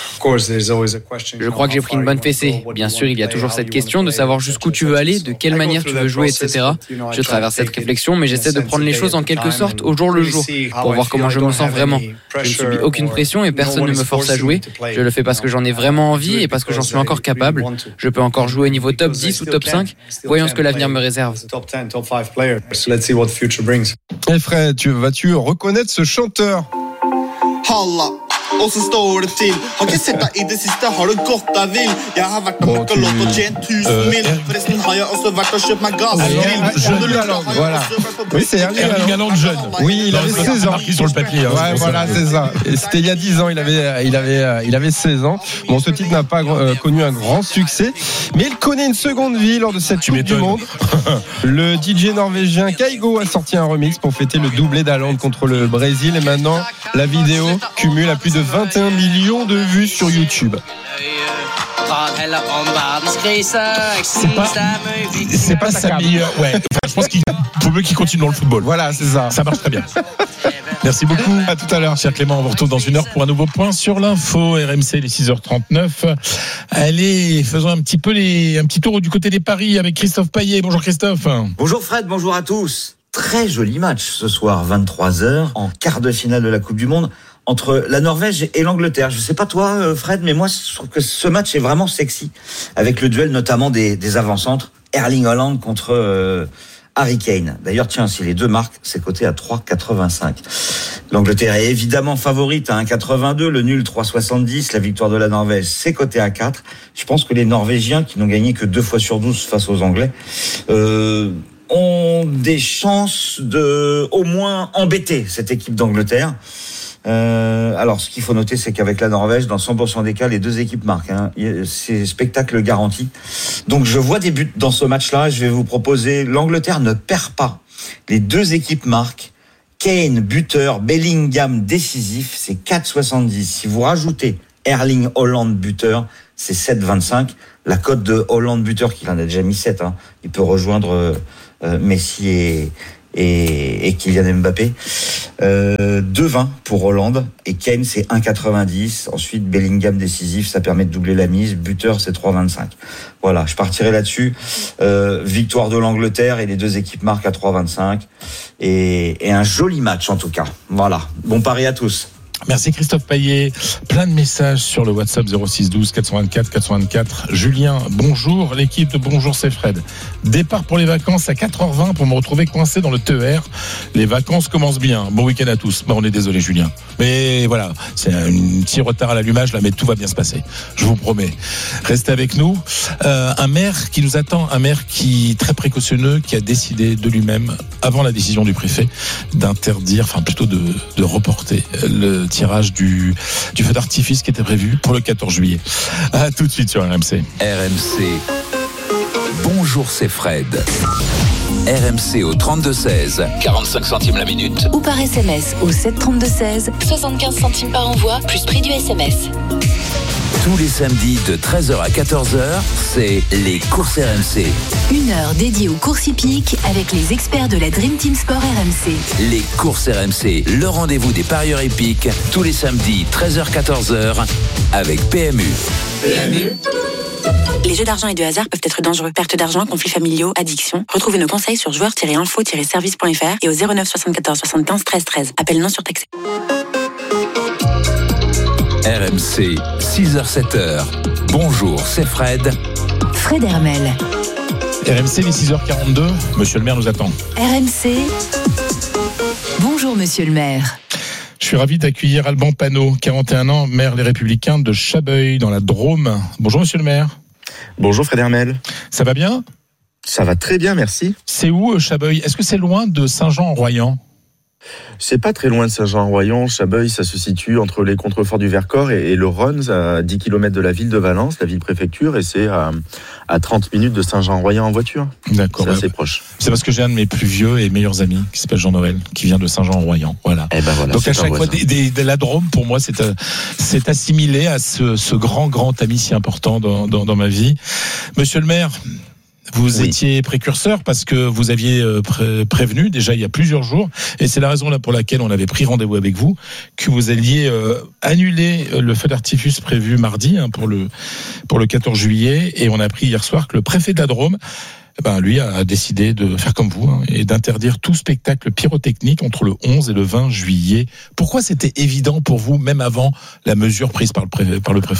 [SPEAKER 24] Je crois que j'ai pris une bonne fessée. Bien sûr, il y a toujours cette question de savoir jusqu'où tu veux aller, de quelle manière tu veux jouer, et cetera. Je traverse cette réflexion, mais j'essaie de prendre les choses en quelque sorte au jour le jour, pour voir comment je me sens vraiment. Je ne subis aucune pression et personne ne me force à jouer. Je le fais parce que j'en ai vraiment envie et parce que j'en suis encore capable. Je peux encore jouer au niveau top dix ou top cinq. Voyons ce que l'avenir me réserve.
[SPEAKER 12] Et Fred, tu, vas-tu reconnaître ce chanteur?
[SPEAKER 25] Og så står det til. Har ikke sett deg i det siste, har det gått deg vill. Jeg har vært og møkka låt og tjent tusen mil. Forresten har jeg også vært og kjøpt meg gass.
[SPEAKER 12] Voilà. Oui, c'est Erling
[SPEAKER 1] Haaland jeune.
[SPEAKER 12] Oui, il avait seize ans.
[SPEAKER 1] Marqué sur le papier. Hein,
[SPEAKER 12] ouais, voilà, c'est ça. Et c'était il y a dix ans. Il avait, il avait, il avait seize ans. Bon, ce titre n'a pas euh, connu un grand succès, mais il connaît une seconde vie lors de cette Coupe du Monde. Le D J norvégien Kygo a sorti un remix pour fêter le doublé d'Haaland contre le Brésil. Et maintenant, la vidéo cumule à plus de vingt et un millions de vues sur YouTube.
[SPEAKER 1] C'est pas, c'est pas sa meilleure. Ouais. Enfin, je pense qu'il faut mieux qu'il continue dans le football.
[SPEAKER 12] Voilà, c'est ça.
[SPEAKER 1] Ça marche très bien. Merci beaucoup. À tout à l'heure, cher Clément. On vous retrouve dans une heure pour un nouveau point sur l'info. R M C, les six heures trente-neuf. Allez, faisons un petit peu les, un petit tour du côté des paris avec Christophe Payet. Bonjour Christophe.
[SPEAKER 26] Bonjour Fred, bonjour à tous. Très joli match ce soir, vingt-trois heures, en quart de finale de la Coupe du Monde, entre la Norvège et l'Angleterre. Je sais pas toi, Fred, mais moi, je trouve que ce match est vraiment sexy, avec le duel notamment des, des avant-centres, Erling Haaland contre euh, Harry Kane. D'ailleurs, tiens, si les deux marquent, c'est coté à trois virgule quatre-vingt-cinq. L'Angleterre est évidemment favorite à un virgule quatre-vingt-deux, le nul trois virgule soixante-dix, la victoire de la Norvège, c'est coté à quatre. Je pense que les Norvégiens, qui n'ont gagné que deux fois sur douze face aux Anglais, euh, ont des chances de au moins embêter cette équipe d'Angleterre. Euh, alors, ce qu'il faut noter, c'est qu'avec la Norvège, dans cent pour cent des cas, les deux équipes marquent. Hein. C'est spectacle garanti. Donc, je vois des buts dans ce match-là. Je vais vous proposer, l'Angleterre ne perd pas. Les deux équipes marquent. Kane, buteur, Bellingham, décisif, c'est quatre virgule soixante-dix. Si vous rajoutez Erling Haaland buteur, c'est sept vingt-cinq. La cote de Haaland buteur, qu'il en a déjà mis sept, hein. Il peut rejoindre euh, Messi et, et, et Kylian Mbappé. Euh, deux vingt pour Haaland, et Kane c'est un quatre-vingt-dix. Ensuite Bellingham décisif, ça permet de doubler la mise. Buteur c'est trois vingt-cinq. Voilà, je partirai là-dessus. Euh, victoire de l'Angleterre, et les deux équipes marquent à trois vingt-cinq, et, et un joli match en tout cas. Voilà, bon pari à tous.
[SPEAKER 1] Merci Christophe Payet. Plein de messages sur le WhatsApp zéro six douze quatre cent vingt-quatre quatre cent vingt-quatre. Julien, bonjour. L'équipe de Bonjour, c'est Fred. Départ pour les vacances à quatre heures vingt pour me retrouver coincé dans le T E R. Les vacances commencent bien. Bon week-end à tous. Bon, on est désolé Julien. Mais voilà, c'est un petit retard à l'allumage là, mais tout va bien se passer. Je vous promets. Restez avec nous. Euh, un maire qui nous attend, un maire qui très précautionneux, qui a décidé de lui-même, avant la décision du préfet, d'interdire, enfin plutôt de, de reporter le tirage du, du feu d'artifice qui était prévu pour le quatorze juillet. À tout de suite sur R M C.
[SPEAKER 3] R M C. Bonjour, c'est Fred. R M C au trente-deux seize, quarante-cinq centimes la minute.
[SPEAKER 2] Ou par S M S au sept trente-deux seize, soixante-quinze centimes par envoi, plus prix du S M S.
[SPEAKER 3] Tous les samedis de treize heures à quatorze heures, c'est les courses R M C.
[SPEAKER 2] Une heure dédiée aux courses hippiques avec les experts de la Dream Team Sport R M C.
[SPEAKER 3] Les courses R M C, le rendez-vous des parieurs hippiques, tous les samedis treize heures à quatorze heures avec P M U.
[SPEAKER 2] P M U. Les jeux d'argent et de hasard peuvent être dangereux. Perte d'argent, conflits familiaux, addiction. Retrouvez nos conseils sur joueurs tiret info tiret service point f r et au zéro neuf soixante-quatorze soixante-quinze treize treize. Appel non surtaxé.
[SPEAKER 3] R M C, six heures sept heures. Bonjour, c'est Fred.
[SPEAKER 2] Fred Hermel.
[SPEAKER 1] R M C, les six heures quarante-deux. Monsieur le maire nous attend.
[SPEAKER 2] R M C. Bonjour, monsieur le maire.
[SPEAKER 1] Je suis ravi d'accueillir Alban Panot, quarante et un ans, maire Les Républicains de Chabeuil, dans la Drôme. Bonjour, monsieur le maire.
[SPEAKER 4] Bonjour, Fred Hermel.
[SPEAKER 1] Ça va bien ?
[SPEAKER 4] Ça va très bien, merci.
[SPEAKER 1] C'est où, Chabeuil ? Est-ce que c'est loin de Saint-Jean-en-Royan ?
[SPEAKER 4] C'est pas très loin de Saint-Jean-en-Royan. Chabeuil, ça se situe entre les contreforts du Vercors et, et le Rhône, à dix kilomètres de la ville de Valence, la ville-préfecture, et c'est à, à trente minutes de Saint-Jean-en-Royan en voiture.
[SPEAKER 1] D'accord.
[SPEAKER 4] C'est
[SPEAKER 1] ouais.
[SPEAKER 4] assez proche.
[SPEAKER 1] C'est parce que j'ai un de mes plus vieux et meilleurs amis, qui s'appelle Jean-Noël, qui vient de Saint-Jean-en-Royan. Voilà.
[SPEAKER 4] Et ben voilà.
[SPEAKER 1] Donc à chaque fois, des, des, des, la Drôme, pour moi, c'est, c'est assimilé à ce, ce grand, grand ami si important dans, dans, dans ma vie. Monsieur le maire, vous oui. étiez précurseur parce que vous aviez pré- prévenu déjà il y a plusieurs jours, et c'est la raison là pour laquelle on avait pris rendez-vous avec vous, que vous alliez euh, annuler le feu d'artifice prévu mardi hein, pour le pour le quatorze juillet, et on a appris hier soir que le préfet de la Drôme, eh ben, lui a décidé de faire comme vous hein, et d'interdire tout spectacle pyrotechnique entre le onze et le vingt juillet. Pourquoi c'était évident pour vous, même avant la mesure prise par le préfet, par le préfet ?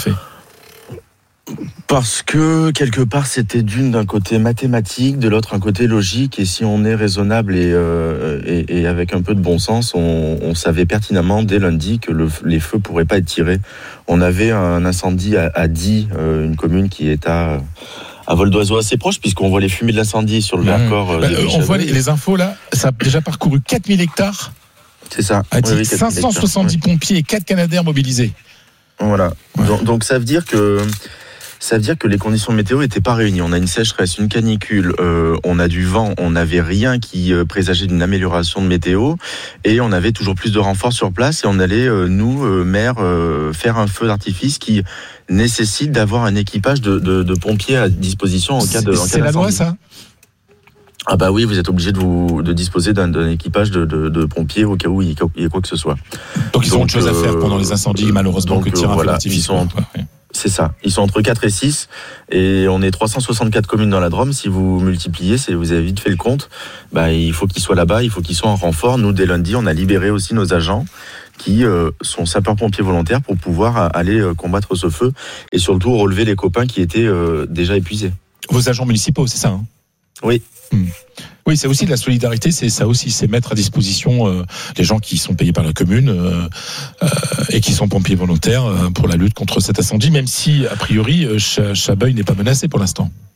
[SPEAKER 4] Parce que quelque part c'était d'une d'un côté mathématique, de l'autre un côté logique, et si on est raisonnable et, euh, et, et avec un peu de bon sens, on, on savait pertinemment dès lundi que le, les feux pourraient pas être tirés. On avait un incendie à, à Die, euh, une commune qui est à à vol d'oiseau assez proche, puisqu'on voit les fumées de l'incendie sur le mmh. Vercors. Euh,
[SPEAKER 1] bah, euh, on voit les, les infos là, ça a déjà parcouru quatre mille hectares.
[SPEAKER 4] C'est ça.
[SPEAKER 1] À oui, oui, cinq cent soixante-dix hectares, pompiers et quatre Canadair mobilisés.
[SPEAKER 4] Voilà. Ouais. Donc, donc ça veut dire que Ça veut dire que les conditions météo n'étaient pas réunies. On a une sécheresse, une canicule, euh, on a du vent, on n'avait rien qui euh, présageait d'une amélioration de météo, et on avait toujours plus de renforts sur place, et on allait, euh, nous, euh, maire, euh, faire un feu d'artifice qui nécessite d'avoir un équipage de, de, de pompiers à disposition en cas de. En
[SPEAKER 1] c'est
[SPEAKER 4] cas
[SPEAKER 1] la loi, ça ?
[SPEAKER 4] Ah bah oui, vous êtes obligé de vous de disposer d'un, d'un équipage de, de, de pompiers au cas où il y a quoi que ce soit.
[SPEAKER 1] Donc ils ont autre chose à faire pendant les incendies, malheureusement,
[SPEAKER 4] donc,
[SPEAKER 1] que de tirer un
[SPEAKER 4] voilà,
[SPEAKER 1] feu d'artifice.
[SPEAKER 4] Ils sont, ouais. C'est ça. Ils sont entre quatre et six, et on est trois cent soixante-quatre communes dans la Drôme. Si vous multipliez, c'est, vous avez vite fait le compte. Bah, il faut qu'ils soient là-bas, il faut qu'ils soient en renfort. Nous, dès lundi, on a libéré aussi nos agents qui euh, sont sapeurs-pompiers volontaires pour pouvoir aller euh, combattre ce feu, et surtout relever les copains qui étaient euh, déjà épuisés.
[SPEAKER 1] Vos agents municipaux, c'est ça hein ?
[SPEAKER 4] Oui.
[SPEAKER 1] Mmh. Oui, c'est aussi de la solidarité, c'est ça aussi, c'est mettre à disposition euh, les gens qui sont payés par la commune euh, euh, et qui sont pompiers volontaires euh, pour la lutte contre cet incendie, même si, a priori, euh, Ch- Chabeuil n'est pas menacé pour l'instant.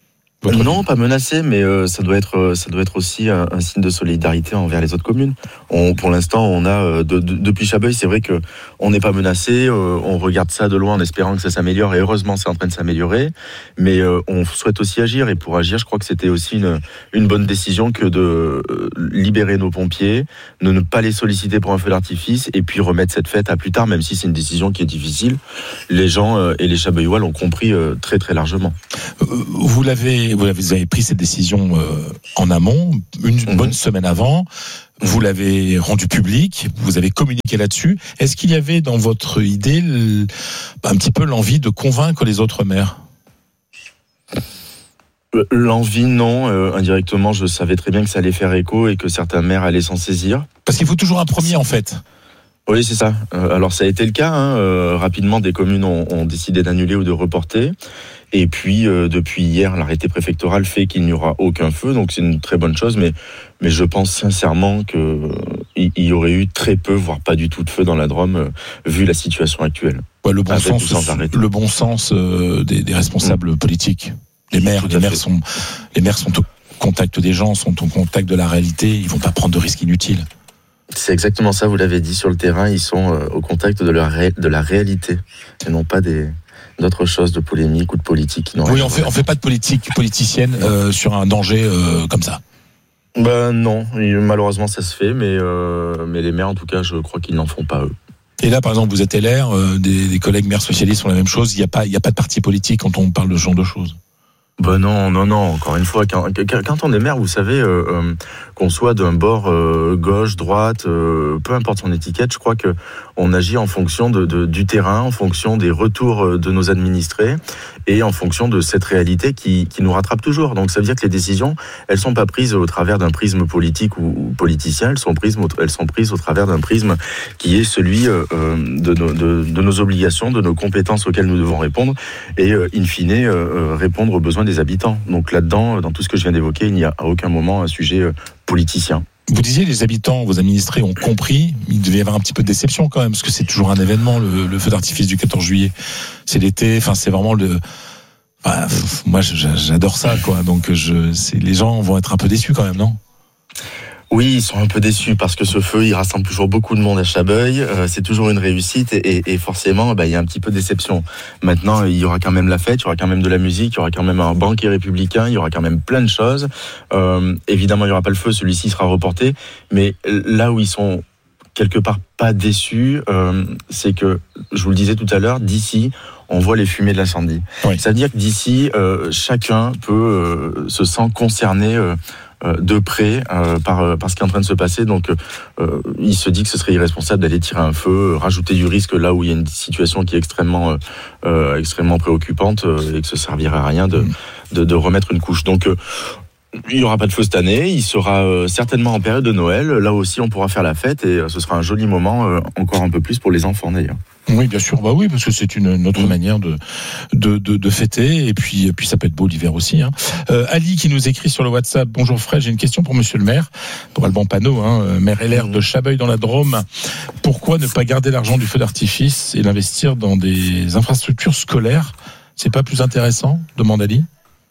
[SPEAKER 4] Non, pas menacé, mais euh, ça doit être, ça doit être aussi un, un signe de solidarité envers les autres communes. On, pour l'instant, on a euh, de, de, depuis Chabeuil, c'est vrai que on n'est pas menacé. Euh, on regarde ça de loin en espérant que ça s'améliore, et heureusement, c'est en train de s'améliorer. Mais euh, on souhaite aussi agir, et pour agir, je crois que c'était aussi une, une bonne décision que de euh, libérer nos pompiers, de ne pas les solliciter pour un feu d'artifice, et puis remettre cette fête à plus tard, même si c'est une décision qui est difficile. Les gens euh, et les Chabeuillois l'ont compris euh, très très largement.
[SPEAKER 1] Vous l'avez Vous avez pris cette décision euh, en amont, une mmh. bonne semaine avant. Vous l'avez rendu public, vous avez communiqué là-dessus. Est-ce qu'il y avait dans votre idée le, un petit peu l'envie de convaincre les autres maires ?
[SPEAKER 4] L'envie, non. Euh, indirectement, je savais très bien que ça allait faire écho et que certains maires allaient s'en saisir.
[SPEAKER 1] Parce qu'il faut toujours un premier, en fait.
[SPEAKER 4] Oui, c'est ça. Euh, alors, ça a été le cas. Hein. Euh, rapidement, des communes ont, ont décidé d'annuler ou de reporter. Et puis, euh, depuis hier, l'arrêté préfectoral fait qu'il n'y aura aucun feu. Donc, c'est une très bonne chose. Mais, mais je pense sincèrement qu'il euh, y aurait eu très peu, voire pas du tout de feu dans la Drôme, euh, vu la situation actuelle.
[SPEAKER 1] Ouais, le bon Avec sens, le bon sens euh, des, des responsables mmh. politiques. Les maires, les maires sont, les maires sont au contact des gens, sont au contact de la réalité. Ils vont pas prendre de risques inutiles.
[SPEAKER 4] C'est exactement ça, vous l'avez dit, sur le terrain, ils sont euh, au contact de la, ré- de la réalité, et non pas des, d'autres choses, de polémique ou de politique.
[SPEAKER 1] Oui, on fait, on fait pas de politique politicienne euh, sur un danger euh, comme ça.
[SPEAKER 4] Ben non, malheureusement ça se fait, mais, euh, mais les maires, en tout cas, je crois qu'ils n'en font pas eux.
[SPEAKER 1] Et là, par exemple, vous êtes L R, euh, des, des collègues maires socialistes font la même chose, il n'y a pas, il n'y a pas de parti politique quand on parle de ce genre de choses.
[SPEAKER 4] Ben non, non, non, encore une fois, quand, quand on est maire, vous savez, euh, euh, qu'on soit d'un bord euh, gauche, droite, euh, peu importe son étiquette, je crois que on agit en fonction de, de, du terrain, en fonction des retours de nos administrés et en fonction de cette réalité qui, qui nous rattrape toujours. Donc ça veut dire que les décisions, elles sont pas prises au travers d'un prisme politique ou, ou politicien, elles sont prises, elles sont prises au travers d'un prisme qui est celui euh, de, nos, de, de nos obligations, de nos compétences auxquelles nous devons répondre et, euh, in fine, euh, répondre aux besoins des habitants. Donc là-dedans, dans tout ce que je viens d'évoquer, il n'y a à aucun moment un sujet euh, politicien.
[SPEAKER 1] Vous disiez les habitants, vos administrés ont compris, il devait y avoir un petit peu de déception quand même, parce que c'est toujours un événement, le, le feu d'artifice du quatorze juillet. C'est l'été, enfin c'est vraiment le... Enfin, moi j'adore ça, quoi. Donc je, c'est, les gens vont être un peu déçus quand même, non ?
[SPEAKER 4] Oui, ils sont un peu déçus parce que ce feu, il rassemble toujours beaucoup de monde à Chabeuil. Euh, c'est toujours une réussite et, et forcément, bah, il y a un petit peu de déception. Maintenant, il y aura quand même la fête, il y aura quand même de la musique, il y aura quand même un banquet républicain, il y aura quand même plein de choses. Euh, évidemment, il n'y aura pas le feu, celui-ci sera reporté. Mais là où ils sont quelque part pas déçus, euh, c'est que, je vous le disais tout à l'heure, d'ici, on voit les fumées de l'incendie. Oui. Ça veut dire que d'ici, euh, chacun peut euh, se sent concerné euh, de près euh, par, par ce qui est en train de se passer. Donc, euh, il se dit que ce serait irresponsable d'aller tirer un feu, rajouter du risque là où il y a une situation qui est extrêmement, euh, extrêmement préoccupante euh, et que ce servirait à rien de, de, de remettre une couche. Donc, euh, il n'y aura pas de feu cette année, il sera euh, certainement en période de Noël. Là aussi, on pourra faire la fête et euh, ce sera un joli moment, euh, encore un peu plus pour les enfants d'ailleurs.
[SPEAKER 1] Oui, bien sûr, bah oui, parce que c'est une, une autre mmh. manière de, de, de, de fêter, et puis, et puis ça peut être beau l'hiver aussi. Hein. Euh, Ali qui nous écrit sur le WhatsApp, bonjour Fred, j'ai une question pour Monsieur le maire, pour Alban Panot, hein, maire L R de Chabeuil dans la Drôme. Pourquoi ne pas garder l'argent du feu d'artifice et l'investir dans des infrastructures scolaires ? C'est pas plus intéressant ? Demande Ali.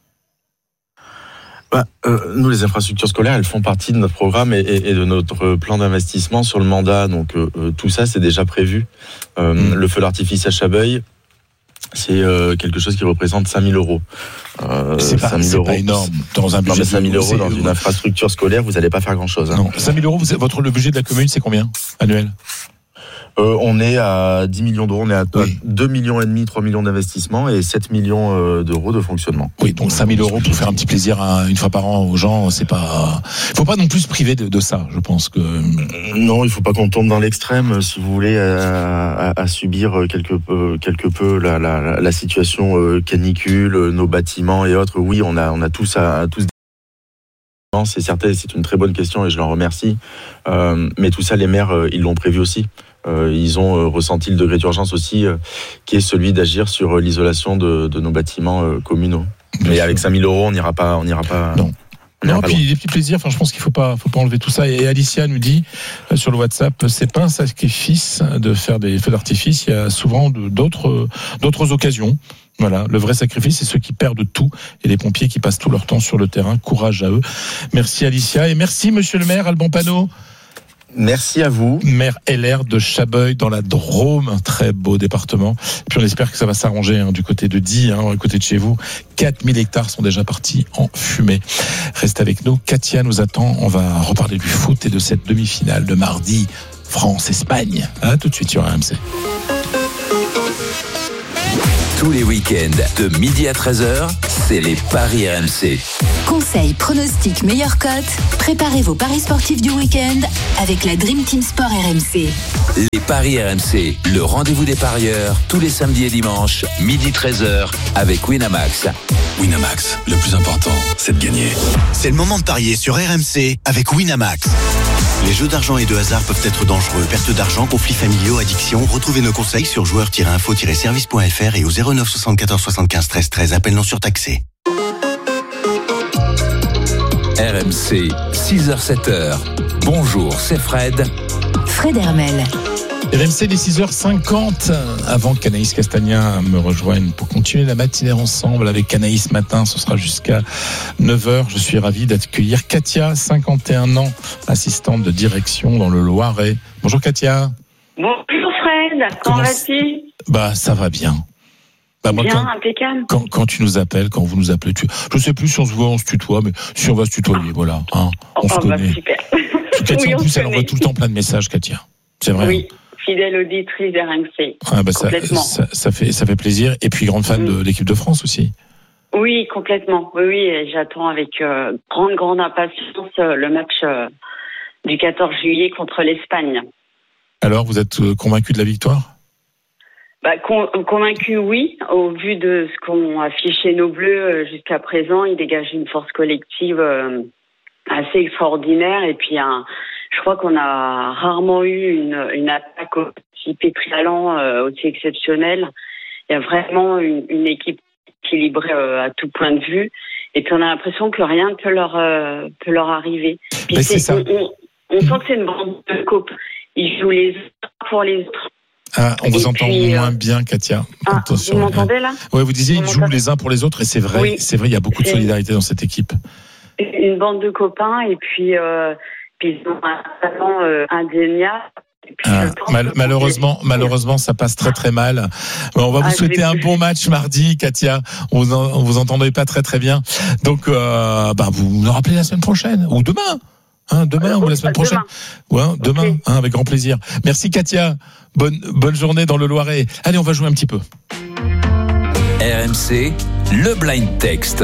[SPEAKER 4] Bah, euh, nous, les infrastructures scolaires, elles font partie de notre programme et, et, et de notre plan d'investissement sur le mandat. Donc, euh, tout ça, c'est déjà prévu. Euh, mmh. Le feu d'artifice à Chabeuil, c'est euh, quelque chose qui représente cinq mille euros.
[SPEAKER 1] Euh, c'est pas, c'est euros, pas énorme. Dans un budget
[SPEAKER 4] non, cinq mille euros dans une infrastructure scolaire, vous n'allez pas faire grand-chose. Hein.
[SPEAKER 1] Non, cinq mille euros, vous, votre, le budget de la commune, c'est combien annuel ?
[SPEAKER 4] Euh, on est à dix millions d'euros, on est à oui. deux millions et demi, trois millions d'investissement et sept millions euh, d'euros de fonctionnement.
[SPEAKER 1] Oui, donc cinq mille euros pour faire un petit plaisir à, une fois par an aux gens, c'est pas. Il faut pas non plus se priver de, de ça, je pense que.
[SPEAKER 4] Non, il faut pas qu'on tombe dans l'extrême, si vous voulez, à, à, à subir quelque peu, quelque peu la, la, la situation euh, canicule, nos bâtiments et autres. Oui, on a, on a tous à, à tous. C'est certain, c'est une très bonne question et je l'en remercie. Euh, mais tout ça, les maires, euh, ils l'ont prévu aussi. Euh, ils ont euh, ressenti le degré d'urgence aussi, euh, qui est celui d'agir sur euh, l'isolation de, de nos bâtiments euh, communaux. Bien Mais sûr. Avec cinq mille euros, on n'ira pas, on n'ira pas.
[SPEAKER 1] Non.
[SPEAKER 4] On
[SPEAKER 1] Non, puis des petits plaisirs. Enfin, je pense qu'il faut pas, faut pas enlever tout ça. Et Alicia nous dit euh, sur le WhatsApp, c'est pas un sacrifice de faire des feux d'artifice. Il y a souvent de, d'autres, d'autres occasions. Voilà, le vrai sacrifice, c'est ceux qui perdent tout et les pompiers qui passent tout leur temps sur le terrain. Courage à eux. Merci Alicia et merci Monsieur le maire Alban Panot.
[SPEAKER 4] Merci à vous.
[SPEAKER 1] Maire L R de Chabeuil dans la Drôme, un très beau département. Puis on espère que ça va s'arranger hein, du côté de Die, hein, à côté de chez vous. quatre mille hectares sont déjà partis en fumée. Reste avec nous, Katia nous attend. On va reparler du foot et de cette demi-finale de mardi France-Espagne. À tout de suite sur R M C.
[SPEAKER 3] Tous les week-ends, de midi à treize heures, c'est les Paris R M C.
[SPEAKER 2] Conseils, pronostics, meilleures cotes. Préparez vos paris sportifs du week-end avec la Dream Team Sport R M C.
[SPEAKER 3] Les Paris R M C, le rendez-vous des parieurs, tous les samedis et dimanches, midi treize heures, avec Winamax.
[SPEAKER 5] Winamax, le plus important, c'est de gagner. C'est le moment de parier sur R M C avec Winamax. Les jeux d'argent et de hasard peuvent être dangereux. Perte d'argent, conflits familiaux, addiction. Retrouvez nos conseils sur joueurs tiret info tiret service point f r et au zéro neuf soixante-quatorze soixante-quinze treize treize. Appel non surtaxé.
[SPEAKER 3] R M C, six heures sept heures. Bonjour, c'est Fred.
[SPEAKER 2] Fred Hermel.
[SPEAKER 1] R M C, les six heures cinquante, avant qu'Anaïs Castagna me rejoigne pour continuer la matinée ensemble avec Anaïs matin, ce sera jusqu'à neuf heures. Je suis ravi d'accueillir Katia, cinquante et un ans, assistante de direction dans le Loiret. Bonjour Katia.
[SPEAKER 6] Bonjour Fred, comment, comment vas-tu?
[SPEAKER 1] Bah ça va bien. Bah, moi,
[SPEAKER 6] bien,
[SPEAKER 1] quand,
[SPEAKER 6] impeccable.
[SPEAKER 1] Quand, quand tu nous appelles, quand vous nous appelez, tu, je sais plus si on se voit, on se tutoie, mais si on va se tutoyer, voilà. Hein, on oh, se connaît.
[SPEAKER 6] Bah, super.
[SPEAKER 1] Katia,
[SPEAKER 6] oui,
[SPEAKER 1] en plus, elle
[SPEAKER 6] connaît.
[SPEAKER 1] envoie tout le temps plein de messages, Katia. C'est vrai.
[SPEAKER 6] Oui. Fidèle auditrice d'R M C.
[SPEAKER 1] Ah bah
[SPEAKER 6] complètement.
[SPEAKER 1] Ça, ça, ça, fait, ça fait plaisir. Et puis grande fan mmh. de l'équipe de France aussi.
[SPEAKER 6] Oui, complètement. Oui, oui, et j'attends avec euh, grande, grande impatience euh, le match euh, du quatorze juillet contre l'Espagne.
[SPEAKER 1] Alors, vous êtes euh, convaincu de la victoire?
[SPEAKER 6] Bah, con, convaincu, oui. Au vu de ce qu'ont affiché nos Bleus euh, jusqu'à présent, ils dégagent une force collective euh, assez extraordinaire. Et puis un... Je crois qu'on a rarement eu une, une attaque aussi pétrillant, euh, aussi exceptionnelle. Il y a vraiment une, une équipe équilibrée euh, à tout point de vue. Et puis on a l'impression que rien ne peut leur, euh, peut leur arriver. Puis c'est, c'est ça. On, on, on sent que c'est une bande de copains. Ils jouent les uns pour les autres.
[SPEAKER 1] Ah, on vous
[SPEAKER 6] et
[SPEAKER 1] entend
[SPEAKER 6] puis,
[SPEAKER 1] moins
[SPEAKER 6] euh...
[SPEAKER 1] bien, Katia.
[SPEAKER 6] Ah,
[SPEAKER 1] Attention.
[SPEAKER 6] vous m'entendez là?
[SPEAKER 1] Oui, vous disiez ils jouent les uns pour les autres et c'est vrai. Oui. C'est vrai, il y a beaucoup de solidarité dans cette équipe.
[SPEAKER 6] Une bande de copains et puis. Euh, Puis ils ont un talent euh, indéniable.
[SPEAKER 1] Ah, mal, malheureusement, que... malheureusement, ça passe très très mal. Bon, on va vous ah, souhaiter un bon match mardi, Katia. On vous, en, on vous entendait pas très très bien. Donc, euh, bah, vous nous rappelez la semaine prochaine ou demain. Hein, demain Alors, ou la semaine prochaine. Demain, ouais, demain okay. hein, avec grand plaisir. Merci Katia. Bonne bonne journée dans le Loiret. Allez, on va jouer un petit peu.
[SPEAKER 3] R M C, le blind text.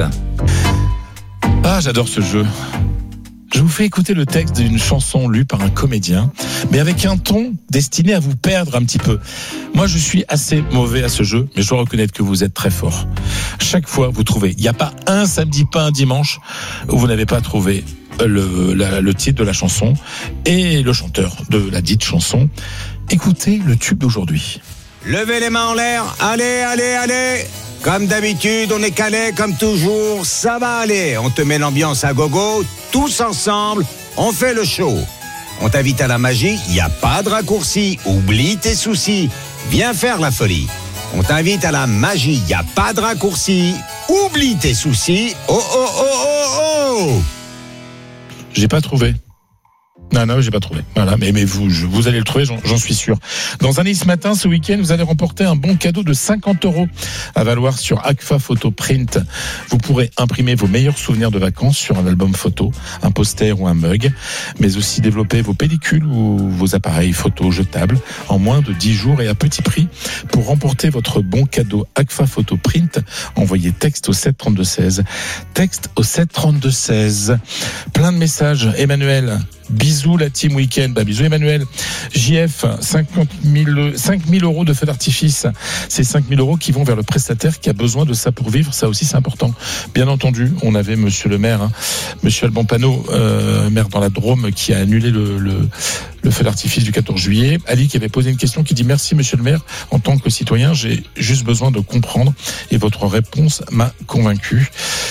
[SPEAKER 1] Ah, j'adore ce jeu. Je vous fais écouter le texte d'une chanson lue par un comédien, mais avec un ton destiné à vous perdre un petit peu. Moi, je suis assez mauvais à ce jeu, mais je dois reconnaître que vous êtes très fort. Chaque fois, vous trouvez. Il n'y a pas un samedi, pas un dimanche, où vous n'avez pas trouvé le, la, le titre de la chanson et le chanteur de la dite chanson. Écoutez le tube d'aujourd'hui.
[SPEAKER 7] Levez les mains en l'air, allez, allez, allez. Comme d'habitude, on est calé comme toujours, ça va aller. On te met l'ambiance à gogo, tous ensemble, on fait le show. On t'invite à la magie, il n'y a pas de raccourci, oublie tes soucis, viens faire la folie. On t'invite à la magie, il n'y a pas de raccourci, oublie tes soucis, oh oh oh oh oh.
[SPEAKER 1] J'ai pas trouvé. Non, non, j'ai pas trouvé. Voilà, mais, mais vous, je, vous allez le trouver, j'en, j'en suis sûr. Dans un Nice Matin, ce week-end, vous allez remporter un bon cadeau de cinquante euros à valoir sur Agfa Photo Print. Vous pourrez imprimer vos meilleurs souvenirs de vacances sur un album photo, un poster ou un mug, mais aussi développer vos pellicules ou vos appareils photo jetables en moins de dix jours et à petit prix. Pour remporter votre bon cadeau Agfa Photo Print, envoyez texte au sept trente-deux seize. Texte au sept trente-deux seize. Plein de messages. Emmanuel, bisous la team week-end. Bah, bisous Emmanuel. J F, cinquante mille, cinq mille euros de feux d'artifice. C'est cinq mille euros qui vont vers le prestataire qui a besoin de ça pour vivre. Ça aussi, c'est important. Bien entendu, on avait monsieur le maire, hein, monsieur Alban Panot, euh, maire dans la Drôme, qui a annulé le, le, le feu d'artifice du quatorze juillet. Ali qui avait posé une question qui dit merci monsieur le maire. En tant que citoyen, j'ai juste besoin de comprendre et votre réponse m'a convaincu.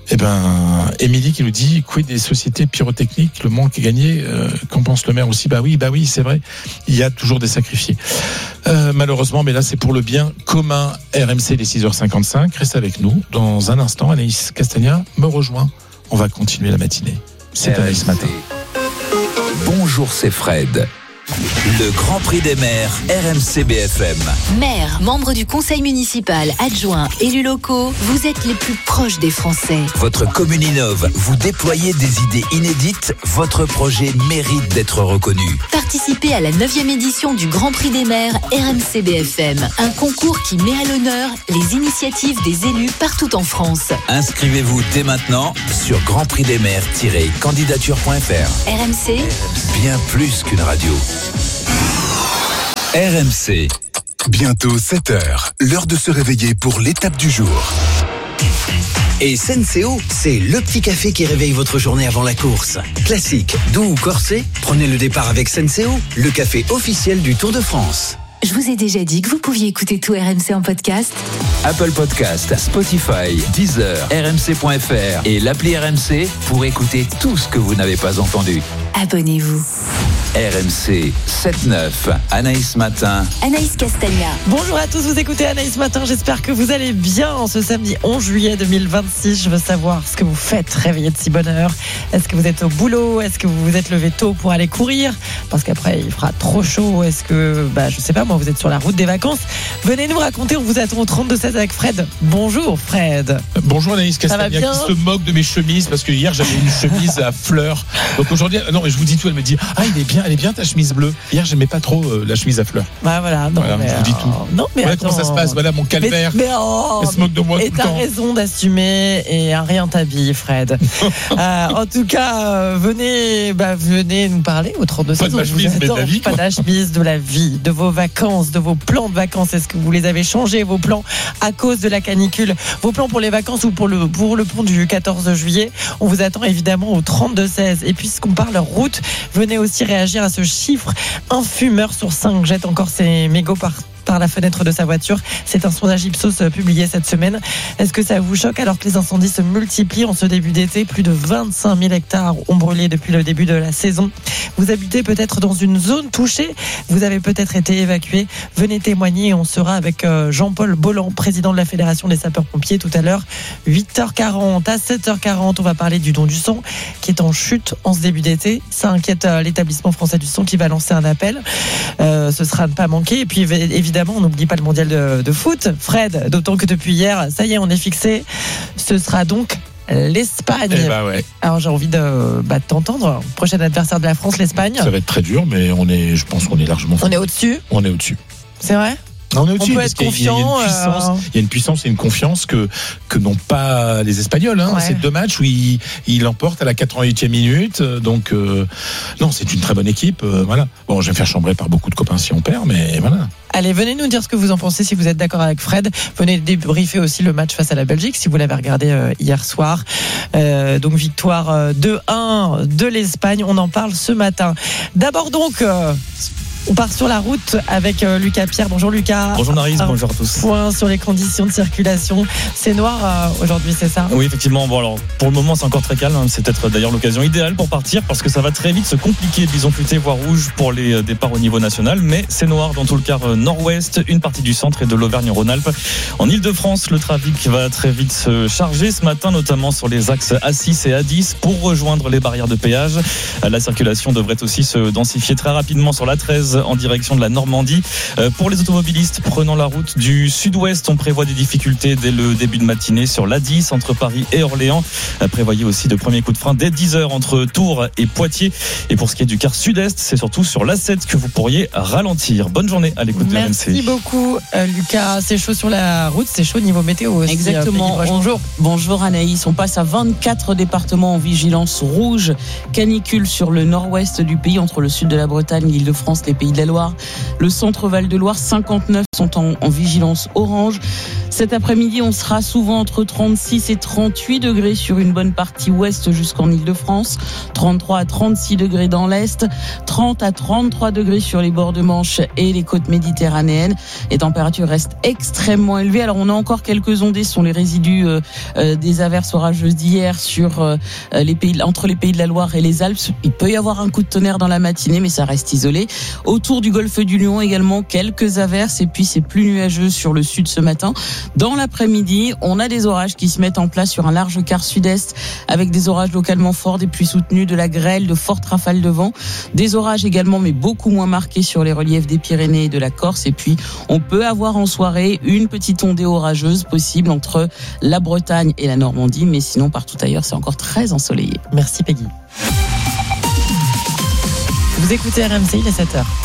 [SPEAKER 1] Eh ben, Émilie qui nous dit, quid des sociétés pyrotechniques, le manque est gagné, euh, qu'en pense le maire aussi? Bah oui, bah oui, c'est vrai, il y a toujours des sacrifiés. Euh, malheureusement, mais là c'est pour le bien commun. R M C, les six heures cinquante-cinq, reste avec nous. Dans un instant, Anaïs Castagna me rejoint. On va continuer la matinée. C'est Anaïs ce matin.
[SPEAKER 3] Bonjour, c'est Fred. Le Grand Prix des maires, R M C B F M.
[SPEAKER 8] Maires, membres du conseil municipal, adjoints, élus locaux, vous êtes les plus proches des Français.
[SPEAKER 3] Votre commune innove, vous déployez des idées inédites, votre projet mérite d'être reconnu.
[SPEAKER 8] Participez à la neuvième édition du Grand Prix des maires R M C B F M, un concours qui met à l'honneur les initiatives des élus partout en France.
[SPEAKER 3] Inscrivez-vous dès maintenant sur grand prix des maires tiret candidature point f r.
[SPEAKER 8] R M C,
[SPEAKER 3] bien plus qu'une radio. R M C.
[SPEAKER 9] Bientôt sept heures, l'heure de se réveiller pour l'étape du jour.
[SPEAKER 10] Et Senseo, c'est le petit café qui réveille votre journée avant la course. Classique, doux ou corsé, prenez le départ avec Senseo, le café officiel du Tour de France.
[SPEAKER 8] je vous ai déjà dit que vous pouviez écouter tout R M C en podcast.
[SPEAKER 3] Apple Podcast, Spotify, Deezer, R M C point F R et l'appli R M C pour écouter tout ce que vous n'avez pas entendu.
[SPEAKER 8] Abonnez-vous.
[SPEAKER 3] R M C sept neuf, Anaïs Matin.
[SPEAKER 8] Anaïs Castagna.
[SPEAKER 11] Bonjour à tous, vous écoutez Anaïs Matin. J'espère que vous allez bien en ce samedi onze juillet deux mille vingt-six. Je veux savoir ce que vous faites réveillé de si bonne heure. Est-ce que vous êtes au boulot? Est-ce que vous vous êtes levé tôt pour aller courir? Parce qu'après, il fera trop chaud. Est-ce que, bah, je sais pas, moi, vous êtes sur la route des vacances? Venez nous raconter, on vous attend au trente-deux seize avec Fred. Bonjour Fred.
[SPEAKER 1] Bonjour Anaïs Castagna qui se moque de mes chemises parce que hier j'avais une chemise à fleurs. Donc aujourd'hui, non mais je vous dis tout, elle me dit ah il est bien, elle est bien ta chemise bleue. Hier j'aimais pas trop euh, la chemise à fleurs.
[SPEAKER 11] Bah voilà, non,
[SPEAKER 1] voilà
[SPEAKER 11] mais
[SPEAKER 1] je vous dis tout.
[SPEAKER 11] Non mais
[SPEAKER 1] voilà
[SPEAKER 11] attends,
[SPEAKER 1] comment ça se passe, voilà mon calvaire.
[SPEAKER 11] Mais, mais oh,
[SPEAKER 1] elle se moque de moi
[SPEAKER 11] et
[SPEAKER 1] tout le temps.
[SPEAKER 11] Et t'as raison d'assumer et rien t'habille Fred. euh, en tout cas, euh, venez, bah, venez nous parler au trente-deux seize.
[SPEAKER 1] Pas de la chemise mais de la vie.
[SPEAKER 11] Pas de la chemise, de la vie, de vos vacances, de vos plans de vacances. Est-ce que vous les avez changés, vos plans à cause de la canicule, vos plans pour les vacances ou pour le, pour le pont du quatorze juillet? On vous attend évidemment au trente-deux seize. Et puisqu'on parle route, venez aussi réagir à ce chiffre. Un fumeur sur cinq jette encore ses mégots par par la fenêtre de sa voiture. C'est un sondage Ipsos publié cette semaine. Est-ce que ça vous choque alors que les incendies se multiplient en ce début d'été? Plus de vingt-cinq mille hectares ont brûlé depuis le début de la saison. Vous habitez peut-être dans une zone touchée. Vous avez peut-être été évacué. Venez témoigner. On sera avec Jean-Paul Bolland, président de la Fédération des sapeurs-pompiers tout à l'heure. huit heures quarante à sept heures quarante, on va parler du don du sang qui est en chute en ce début d'été. Ça inquiète l'établissement français du sang qui va lancer un appel. Euh, ce sera à ne pas manquer. Et puis évidemment, on n'oublie pas le mondial de, de foot. Fred, d'autant que depuis hier, ça y est, on est fixé. Ce sera donc l'Espagne.
[SPEAKER 1] Eh bah ouais.
[SPEAKER 11] Alors j'ai envie de, bah, de t'entendre. Prochain adversaire de la France, l'Espagne.
[SPEAKER 1] Ça va être très dur, mais on est, je pense qu'on est largement.
[SPEAKER 11] On est au-dessus.
[SPEAKER 1] On est au-dessus.
[SPEAKER 11] C'est vrai.
[SPEAKER 1] On est au-dessus,
[SPEAKER 11] on peut
[SPEAKER 1] parce
[SPEAKER 11] être
[SPEAKER 1] qu'il y a une puissance,
[SPEAKER 11] euh...
[SPEAKER 1] il y a une puissance et une confiance que que n'ont pas les Espagnols. Hein.
[SPEAKER 11] Ouais.
[SPEAKER 1] C'est deux matchs où ils il l'emportent à la quatre-vingt-huitième minute. Donc euh, non, c'est une très bonne équipe. Euh, voilà. Bon, je vais me faire chambrer par beaucoup de copains si on perd, mais voilà.
[SPEAKER 11] Allez, venez nous dire ce que vous en pensez, si vous êtes d'accord avec Fred. Venez débriefer aussi le match face à la Belgique, si vous l'avez regardé euh, hier soir. Euh, donc victoire euh, deux un de l'Espagne. On en parle ce matin. D'abord donc. Euh, On part sur la route avec euh, Lucas Pierre. Bonjour Lucas.
[SPEAKER 14] Bonjour Naris, bonjour à tous.
[SPEAKER 11] Point sur les conditions de circulation. C'est noir euh, aujourd'hui, c'est ça?
[SPEAKER 14] Oui, effectivement. Bon, alors, pour le moment, c'est encore très calme. C'est peut-être d'ailleurs l'occasion idéale pour partir parce que ça va très vite se compliquer. Bison futé, voire rouge pour les départs au niveau national. Mais c'est noir dans tout le quart nord-ouest, une partie du centre et de l'Auvergne-Rhône-Alpes. En Ile-de-France, le trafic va très vite se charger ce matin, notamment sur les axes A six et A dix pour rejoindre les barrières de péage. La circulation devrait aussi se densifier très rapidement sur l'A treize en direction de la Normandie. Euh, pour les automobilistes prenant la route du sud-ouest, on prévoit des difficultés dès le début de matinée sur l'A dix entre Paris et Orléans. Euh, prévoyez aussi de premiers coups de frein dès dix heures entre Tours et Poitiers. Et pour ce qui est du quart sud-est, c'est surtout sur l'A sept que vous pourriez ralentir. Bonne journée à l'écoute de R M C.
[SPEAKER 11] Merci beaucoup euh, Lucas. C'est chaud sur la route, c'est chaud niveau météo aussi.
[SPEAKER 16] Exactement.
[SPEAKER 11] Euh, bonjour.
[SPEAKER 16] Bonjour Anaïs. On passe à vingt-quatre départements en vigilance rouge. Canicule sur le nord-ouest du pays entre le sud de la Bretagne, l'Île-de-France, les Pays Pays de la Loire. Le centre Val-de-Loire, cinquante-neuf sont en, en vigilance orange. Cet après-midi, on sera souvent entre trente-six et trente-huit degrés sur une bonne partie ouest jusqu'en Île-de-France, trente-trois à trente-six degrés dans l'est, trente à trente-trois degrés sur les bords de Manche et les côtes méditerranéennes. Les températures restent extrêmement élevées. Alors on a encore quelques ondées, ce sont les résidus euh, euh, des averses orageuses d'hier sur euh, les pays, entre les Pays de la Loire et les Alpes. Il peut y avoir un coup de tonnerre dans la matinée, mais ça reste isolé. Autour du golfe du Lion également, quelques averses et puis c'est plus nuageux sur le sud ce matin. Dans l'après-midi, on a des orages qui se mettent en place sur un large quart sud-est avec des orages localement forts, des pluies soutenues, de la grêle, de fortes rafales de vent. Des orages également, mais beaucoup moins marqués sur les reliefs des Pyrénées et de la Corse. Et puis, on peut avoir en soirée une petite ondée orageuse possible entre la Bretagne et la Normandie. Mais sinon, partout ailleurs, c'est encore très ensoleillé.
[SPEAKER 11] Merci Peggy. Vous écoutez R M C, il est sept heures.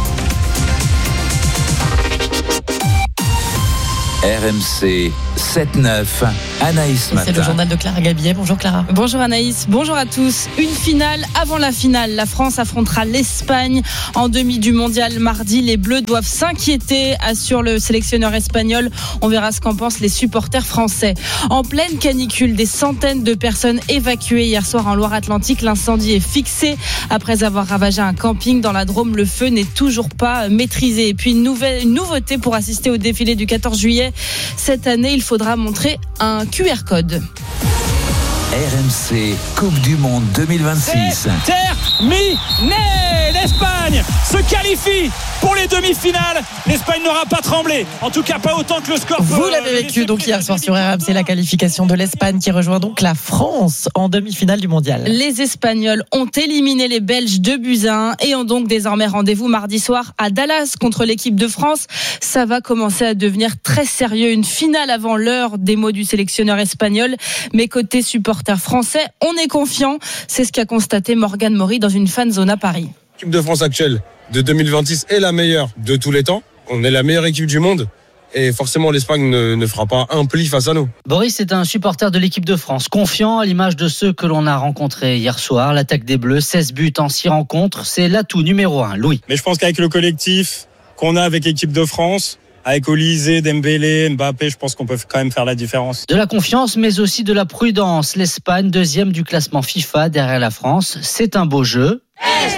[SPEAKER 3] R M C sept neuf, Anaïs Matin.
[SPEAKER 11] C'est le journal de Clara Gabillet. Bonjour Clara.
[SPEAKER 13] Bonjour Anaïs, bonjour à tous. Une finale avant la finale. La France affrontera l'Espagne en demi du mondial mardi. Les Bleus doivent s'inquiéter, assure le sélectionneur espagnol. On verra ce qu'en pensent les supporters français. En pleine canicule, des centaines de personnes évacuées hier soir en Loire-Atlantique. L'incendie est fixé après avoir ravagé un camping dans la Drôme. Le feu n'est toujours pas maîtrisé. Et puis une, nouvelle, une nouveauté pour assister au défilé du quatorze juillet. Cette année, il faudra montrer un Q R code.
[SPEAKER 3] R M C Coupe du Monde deux mille vingt-six.
[SPEAKER 17] C'est terminé. L'Espagne se qualifie pour les demi-finales. L'Espagne n'aura pas tremblé. En tout cas, pas autant que le score.
[SPEAKER 11] Vous l'avez vécu donc hier soir sur R M C, la qualification de l'Espagne qui rejoint donc la France en demi-finale du mondial.
[SPEAKER 13] Les Espagnols ont éliminé les Belges deux buts à un et ont donc désormais rendez-vous mardi soir à Dallas contre l'équipe de France. Ça va commencer à devenir très sérieux. Une finale avant l'heure des mots du sélectionneur espagnol. Mais côté supporters français, on est confiant. C'est ce qu'a constaté Morgan Maury dans une fan zone à Paris.
[SPEAKER 18] L'équipe de France actuelle de deux mille vingt-six est la meilleure de tous les temps. On est la meilleure équipe du monde. Et forcément, l'Espagne ne, ne fera pas un pli face à nous.
[SPEAKER 19] Boris est un supporter de l'équipe de France, confiant à l'image de ceux que l'on a rencontrés hier soir. L'attaque des Bleus, seize buts en six rencontres, c'est l'atout numéro un. Louis.
[SPEAKER 18] Mais je pense qu'avec le collectif qu'on a avec l'équipe de France, avec Olysée, Dembélé, Mbappé, je pense qu'on peut quand même faire la différence.
[SPEAKER 19] De la confiance, mais aussi de la prudence. L'Espagne, deuxième du classement FIFA derrière la France. C'est un beau jeu. Espagne !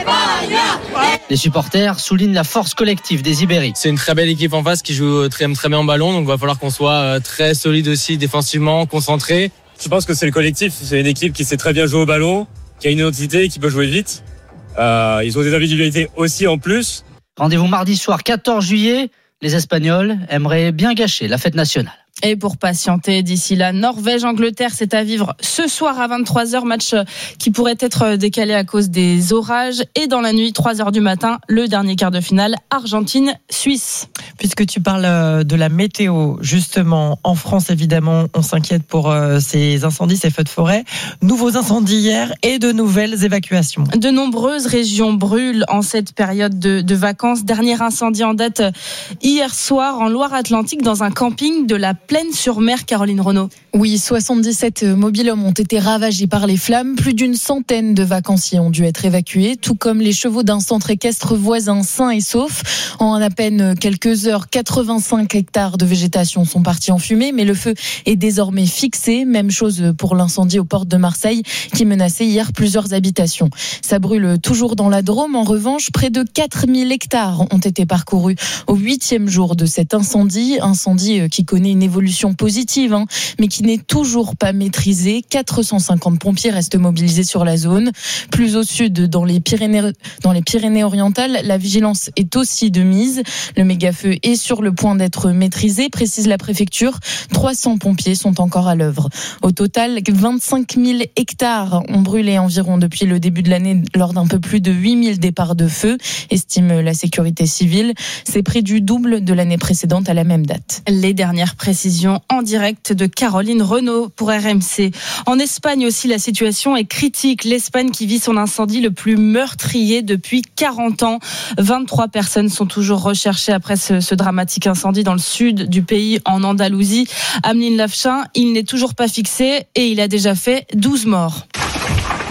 [SPEAKER 19] Les supporters soulignent la force collective des Ibériques.
[SPEAKER 20] C'est une très belle équipe en face qui joue très, très bien en ballon, donc il va falloir qu'on soit très solide aussi défensivement, concentré.
[SPEAKER 18] Je pense que c'est le collectif, c'est une équipe qui sait très bien jouer au ballon, qui a une identité, qui peut jouer vite. Euh, ils ont des individualités aussi en plus.
[SPEAKER 19] Rendez-vous mardi soir quatorze juillet. Les Espagnols aimeraient bien gâcher la fête nationale.
[SPEAKER 13] Et pour patienter d'ici là, Norvège-Angleterre, c'est à vivre ce soir à vingt-trois heures, match qui pourrait être décalé à cause des orages. Et dans la nuit, trois heures du matin, le dernier quart de finale, Argentine-Suisse.
[SPEAKER 11] Puisque tu parles de la météo, justement, en France, évidemment, on s'inquiète pour ces incendies, ces feux de forêt. Nouveaux incendies hier et de nouvelles évacuations.
[SPEAKER 13] De nombreuses régions brûlent en cette période de, de vacances. Dernier incendie en date hier soir en Loire-Atlantique dans un camping de la Plaine-sur-Mer, Caroline Renaud.
[SPEAKER 21] Oui, soixante-dix-sept mobil-hommes ont été ravagés par les flammes. Plus d'une centaine de vacanciers ont dû être évacués, tout comme les chevaux d'un centre équestre voisin sains et saufs. En à peine quelques heures, quatre-vingt-cinq hectares de végétation sont partis en fumée, mais le feu est désormais fixé. Même chose pour l'incendie aux portes de Marseille qui menaçait hier plusieurs habitations. Ça brûle toujours dans la Drôme. En revanche, près de quatre mille hectares ont été parcourus au huitième jour de cet incendie. Incendie qui connaît une évolution positive, hein, mais qui n'est toujours pas maîtrisé. quatre cent cinquante pompiers restent mobilisés sur la zone. Plus au sud, dans les Pyrénées, dans les Pyrénées-Orientales, la vigilance est aussi de mise. Le méga-feu est sur le point d'être maîtrisé, précise la préfecture. trois cents pompiers sont encore à l'œuvre. Au total, vingt-cinq mille hectares ont brûlé environ depuis le début de l'année lors d'un peu plus de huit mille départs de feu, estime la sécurité civile. C'est près du double de l'année précédente à la même date.
[SPEAKER 13] Les dernières précisions en direct de Caroline Renaud pour R M C. En Espagne aussi, la situation est critique. L'Espagne qui vit son incendie le plus meurtrier depuis quarante ans. vingt-trois personnes sont toujours recherchées après ce, ce dramatique incendie dans le sud du pays, en Andalousie. Ameline Lafchin, il n'est toujours pas fixé et il a déjà fait douze morts.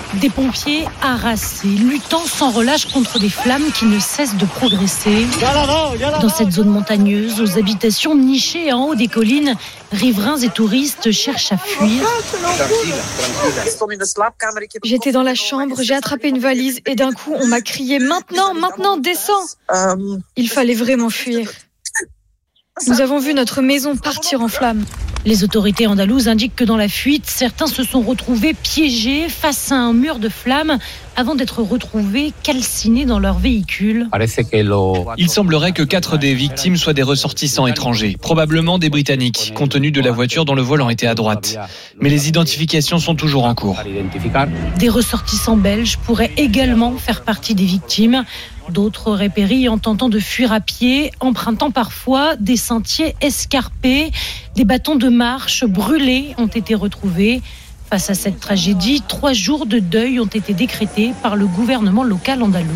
[SPEAKER 12] Des pompiers harassés, luttant sans relâche contre des flammes qui ne cessent de progresser. Dans cette zone montagneuse, aux habitations nichées en haut des collines, riverains et touristes cherchent à fuir.
[SPEAKER 15] J'étais dans la chambre, j'ai attrapé une valise et d'un coup on m'a crié « Maintenant, maintenant, descends !» Il fallait vraiment fuir. Nous avons vu notre maison partir en flammes.
[SPEAKER 12] Les autorités andalouses indiquent que dans la fuite, certains se sont retrouvés piégés face à un mur de flammes avant d'être retrouvés calcinés dans leur véhicule.
[SPEAKER 22] Il semblerait que quatre des victimes soient des ressortissants étrangers, probablement des Britanniques, compte tenu de la voiture dont le volant était à droite. Mais les identifications sont toujours en cours.
[SPEAKER 12] Des ressortissants belges pourraient également faire partie des victimes. D'autres auraient péri en tentant de fuir à pied, empruntant parfois des sentiers escarpés. Des bâtons de marche brûlés ont été retrouvés. Face à cette tragédie, trois jours de deuil ont été décrétés par le gouvernement local andalou.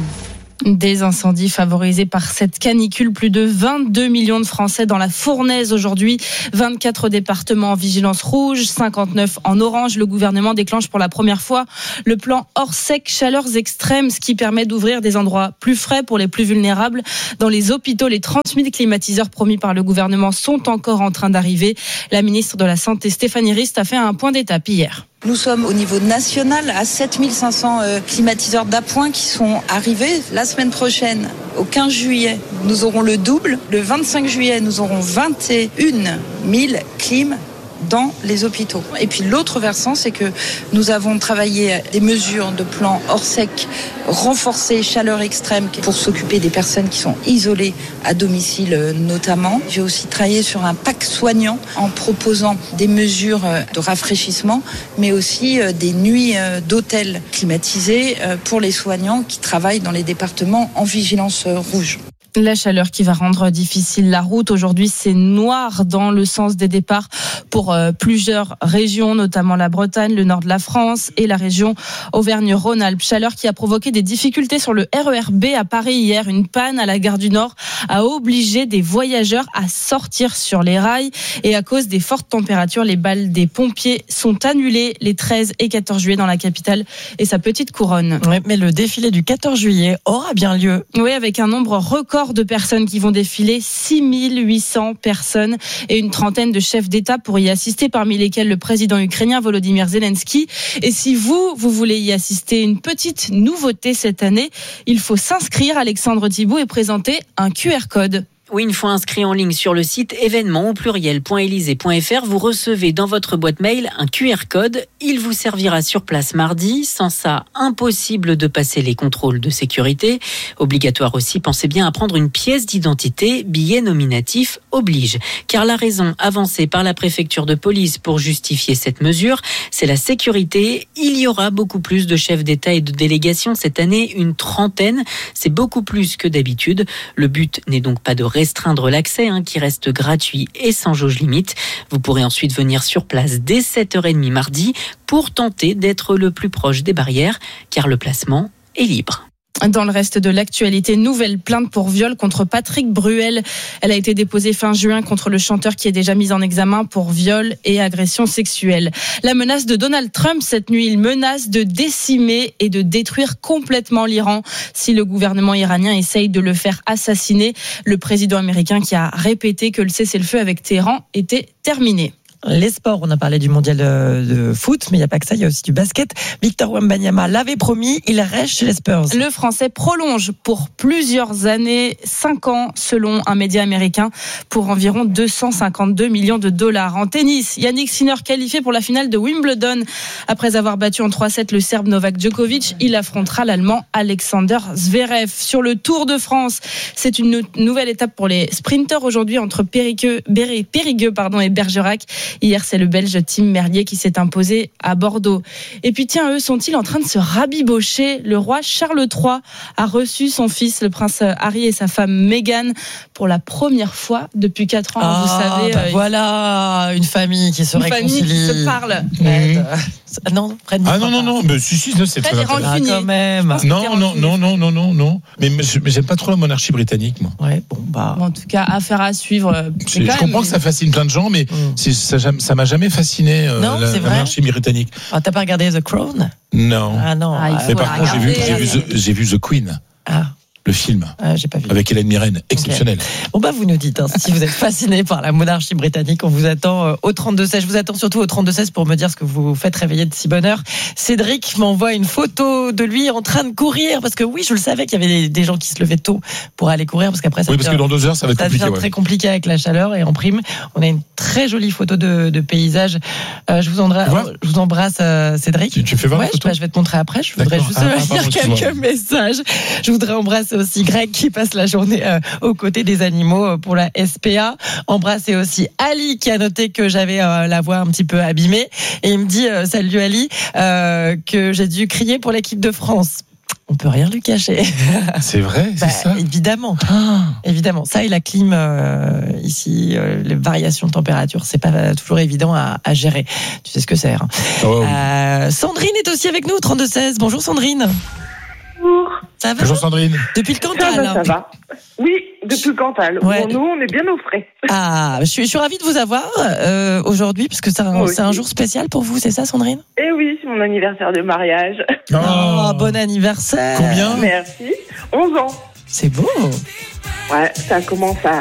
[SPEAKER 13] Des incendies favorisés par cette canicule. Plus de vingt-deux millions de Français dans la fournaise aujourd'hui. vingt-quatre départements en vigilance rouge, cinquante-neuf en orange. Le gouvernement déclenche pour la première fois le plan hors sec chaleurs extrêmes, ce qui permet d'ouvrir des endroits plus frais pour les plus vulnérables. Dans les hôpitaux, les trente mille climatiseurs promis par le gouvernement sont encore en train d'arriver. La ministre de la Santé, Stéphanie Rist, a fait un point d'étape hier.
[SPEAKER 23] Nous sommes au niveau national à sept mille cinq cents climatiseurs d'appoint qui sont arrivés. La semaine prochaine, au quinze juillet, nous aurons le double. Le vingt-cinq juillet, nous aurons vingt et une mille clims dans les hôpitaux. Et puis l'autre versant, c'est que nous avons travaillé des mesures de plan hors sec renforcées, chaleur extrême, pour s'occuper des personnes qui sont isolées à domicile notamment. J'ai aussi travaillé sur un pack soignant en proposant des mesures de rafraîchissement, mais aussi des nuits d'hôtel climatisées pour les soignants qui travaillent dans les départements en vigilance rouge.
[SPEAKER 13] La chaleur qui va rendre difficile la route. Aujourd'hui, c'est noir dans le sens des départs pour euh, plusieurs régions, notamment la Bretagne, le nord de la France et la région Auvergne-Rhône-Alpes. Chaleur qui a provoqué des difficultés sur le R E R B à Paris hier. Une panne à la gare du Nord a obligé des voyageurs à sortir sur les rails. Et à cause des fortes températures, les balles des pompiers sont annulées les treize et quatorze juillet dans la capitale et sa petite couronne.
[SPEAKER 11] Oui, mais le défilé du quatorze juillet aura bien lieu.
[SPEAKER 13] Oui, avec un nombre record de personnes qui vont défiler, six mille huit cents personnes et une trentaine de chefs d'État pour y assister, parmi lesquels le président ukrainien Volodymyr Zelensky. Et si vous, vous voulez y assister, une petite nouveauté cette année, il faut s'inscrire, Alexandre Thibault, et présenter un Q R code.
[SPEAKER 24] Oui, une fois inscrit en ligne sur le site événements au pluriel point élysée point f r, vous recevez dans votre boîte mail un Q R code. Il vous servira sur place mardi. Sans ça, impossible de passer les contrôles de sécurité. Obligatoire aussi, pensez bien à prendre une pièce d'identité. Billet nominatif oblige. Car la raison avancée par la préfecture de police pour justifier cette mesure, c'est la sécurité. Il y aura beaucoup plus de chefs d'État et de délégations cette année, une trentaine. C'est beaucoup plus que d'habitude. Le but n'est donc pas de restreindre l'accès, hein, qui reste gratuit et sans jauge limite. Vous pourrez ensuite venir sur place dès sept heures trente mardi pour tenter d'être le plus proche des barrières, car le placement est libre.
[SPEAKER 13] Dans le reste de l'actualité, nouvelle plainte pour viol contre Patrick Bruel. Elle a été déposée fin juin contre le chanteur qui est déjà mis en examen pour viol et agression sexuelle. La menace de Donald Trump cette nuit, il menace de décimer et de détruire complètement l'Iran si le gouvernement iranien essaye de le faire assassiner. Le président américain qui a répété que le cessez-le-feu avec Téhéran était terminé.
[SPEAKER 11] Les sports, on a parlé du mondial de foot, mais il n'y a pas que ça, il y a aussi du basket. Victor Wembanyama l'avait promis, il reste chez les Spurs.
[SPEAKER 13] Le Français prolonge pour plusieurs années, cinq ans selon un média américain, pour environ deux cent cinquante-deux millions de dollars. En tennis, Yannick Sinner qualifié pour la finale de Wimbledon. Après avoir battu en trois sept le Serbe Novak Djokovic, il affrontera l'Allemand Alexander Zverev. Sur le Tour de France, c'est une nouvelle étape pour les sprinteurs aujourd'hui entre Périgueux, Périgueux pardon, et Bergerac. Hier, c'est le Belge Tim Merlier qui s'est imposé à Bordeaux. Et puis tiens, eux, sont-ils en train de se rabibocher ? Le roi Charles trois a reçu son fils, le prince Harry, et sa femme Meghan pour la première fois depuis quatre ans.
[SPEAKER 11] Ah,
[SPEAKER 13] vous savez,
[SPEAKER 11] bah
[SPEAKER 13] euh,
[SPEAKER 11] voilà, une famille qui se
[SPEAKER 13] une
[SPEAKER 11] réconcilie.
[SPEAKER 13] famille qui se parle.
[SPEAKER 11] Mmh. Non, Fred.
[SPEAKER 1] Ah non, non, non, mais si, si, c'est très intéressant.
[SPEAKER 11] Ah, quand même.
[SPEAKER 1] Non, non, non, non, non, non, non. Mais, mais j'aime pas trop la monarchie britannique, moi.
[SPEAKER 11] Ouais, bon, bah.
[SPEAKER 13] Bon, en tout cas, affaire à suivre.
[SPEAKER 1] Je comprends même... que ça fascine plein de gens, mais mm. ça, ça m'a jamais fasciné, euh,
[SPEAKER 11] non,
[SPEAKER 1] la, la monarchie britannique.
[SPEAKER 11] Ah, t'as pas regardé The Crown?
[SPEAKER 1] Non.
[SPEAKER 11] Ah non.
[SPEAKER 1] Ah, mais par contre, j'ai vu, j'ai, vu The, j'ai vu The Queen.
[SPEAKER 11] Ah.
[SPEAKER 1] Le film,
[SPEAKER 11] ah, j'ai pas vu.
[SPEAKER 1] Avec Hélène Mirren, exceptionnel.
[SPEAKER 11] Okay. Bon bah vous nous dites, hein, si vous êtes fasciné par la monarchie britannique, on vous attend euh, au trente-deux seize. Je vous attends surtout au trente-deux seize pour me dire ce que vous faites réveiller de si bonne heure. Cédric m'envoie une photo de lui en train de courir, parce que oui, je le savais qu'il y avait des, des gens qui se levaient tôt pour aller courir, parce qu'après ça
[SPEAKER 1] oui, parce
[SPEAKER 11] devient,
[SPEAKER 1] que dans deux heures ça va être
[SPEAKER 11] ça
[SPEAKER 1] compliqué.
[SPEAKER 11] devient
[SPEAKER 1] Ouais.
[SPEAKER 11] très compliqué avec la chaleur, et en prime, on a une très jolie photo de, de paysage. Euh, je vous embrasse, je vous embrasse euh, Cédric.
[SPEAKER 1] Tu, tu fais voir
[SPEAKER 11] ouais,
[SPEAKER 1] la photo
[SPEAKER 11] je, bah, je vais te montrer après. Je voudrais juste ah, lire ah, quelques messages. Je voudrais embrasser aussi Greg qui passe la journée euh, aux côtés des animaux euh, pour la S P A. Embrasser aussi Ali qui a noté que j'avais euh, la voix un petit peu abîmée, et il me dit euh, salut Ali, euh, que j'ai dû crier pour l'équipe de France. On peut rien lui cacher.
[SPEAKER 1] C'est vrai, c'est
[SPEAKER 11] bah,
[SPEAKER 1] ça.
[SPEAKER 11] Évidemment, ah. évidemment. Ça et la clim euh, ici, euh, les variations de température, c'est pas toujours évident à, à gérer. Tu sais ce que c'est. Hein. Oh, oui. euh, Sandrine est aussi avec nous, trente-deux seize. Bonjour Sandrine.
[SPEAKER 2] Bonjour.
[SPEAKER 11] Ça va?
[SPEAKER 1] Bonjour Sandrine.
[SPEAKER 11] Depuis le Cantal.
[SPEAKER 2] Ça va, ça va. Oui, depuis le Cantal. Ouais. Bon, nous, on est bien au frais.
[SPEAKER 11] Ah, je suis, je suis ravie de vous avoir euh, aujourd'hui, puisque c'est un, c'est un jour spécial pour vous, c'est ça Sandrine?
[SPEAKER 2] Eh oui, c'est mon anniversaire de mariage.
[SPEAKER 11] Oh, oh bon anniversaire.
[SPEAKER 1] Combien?
[SPEAKER 2] Merci. onze ans.
[SPEAKER 11] C'est beau.
[SPEAKER 2] Ouais, ça commence à,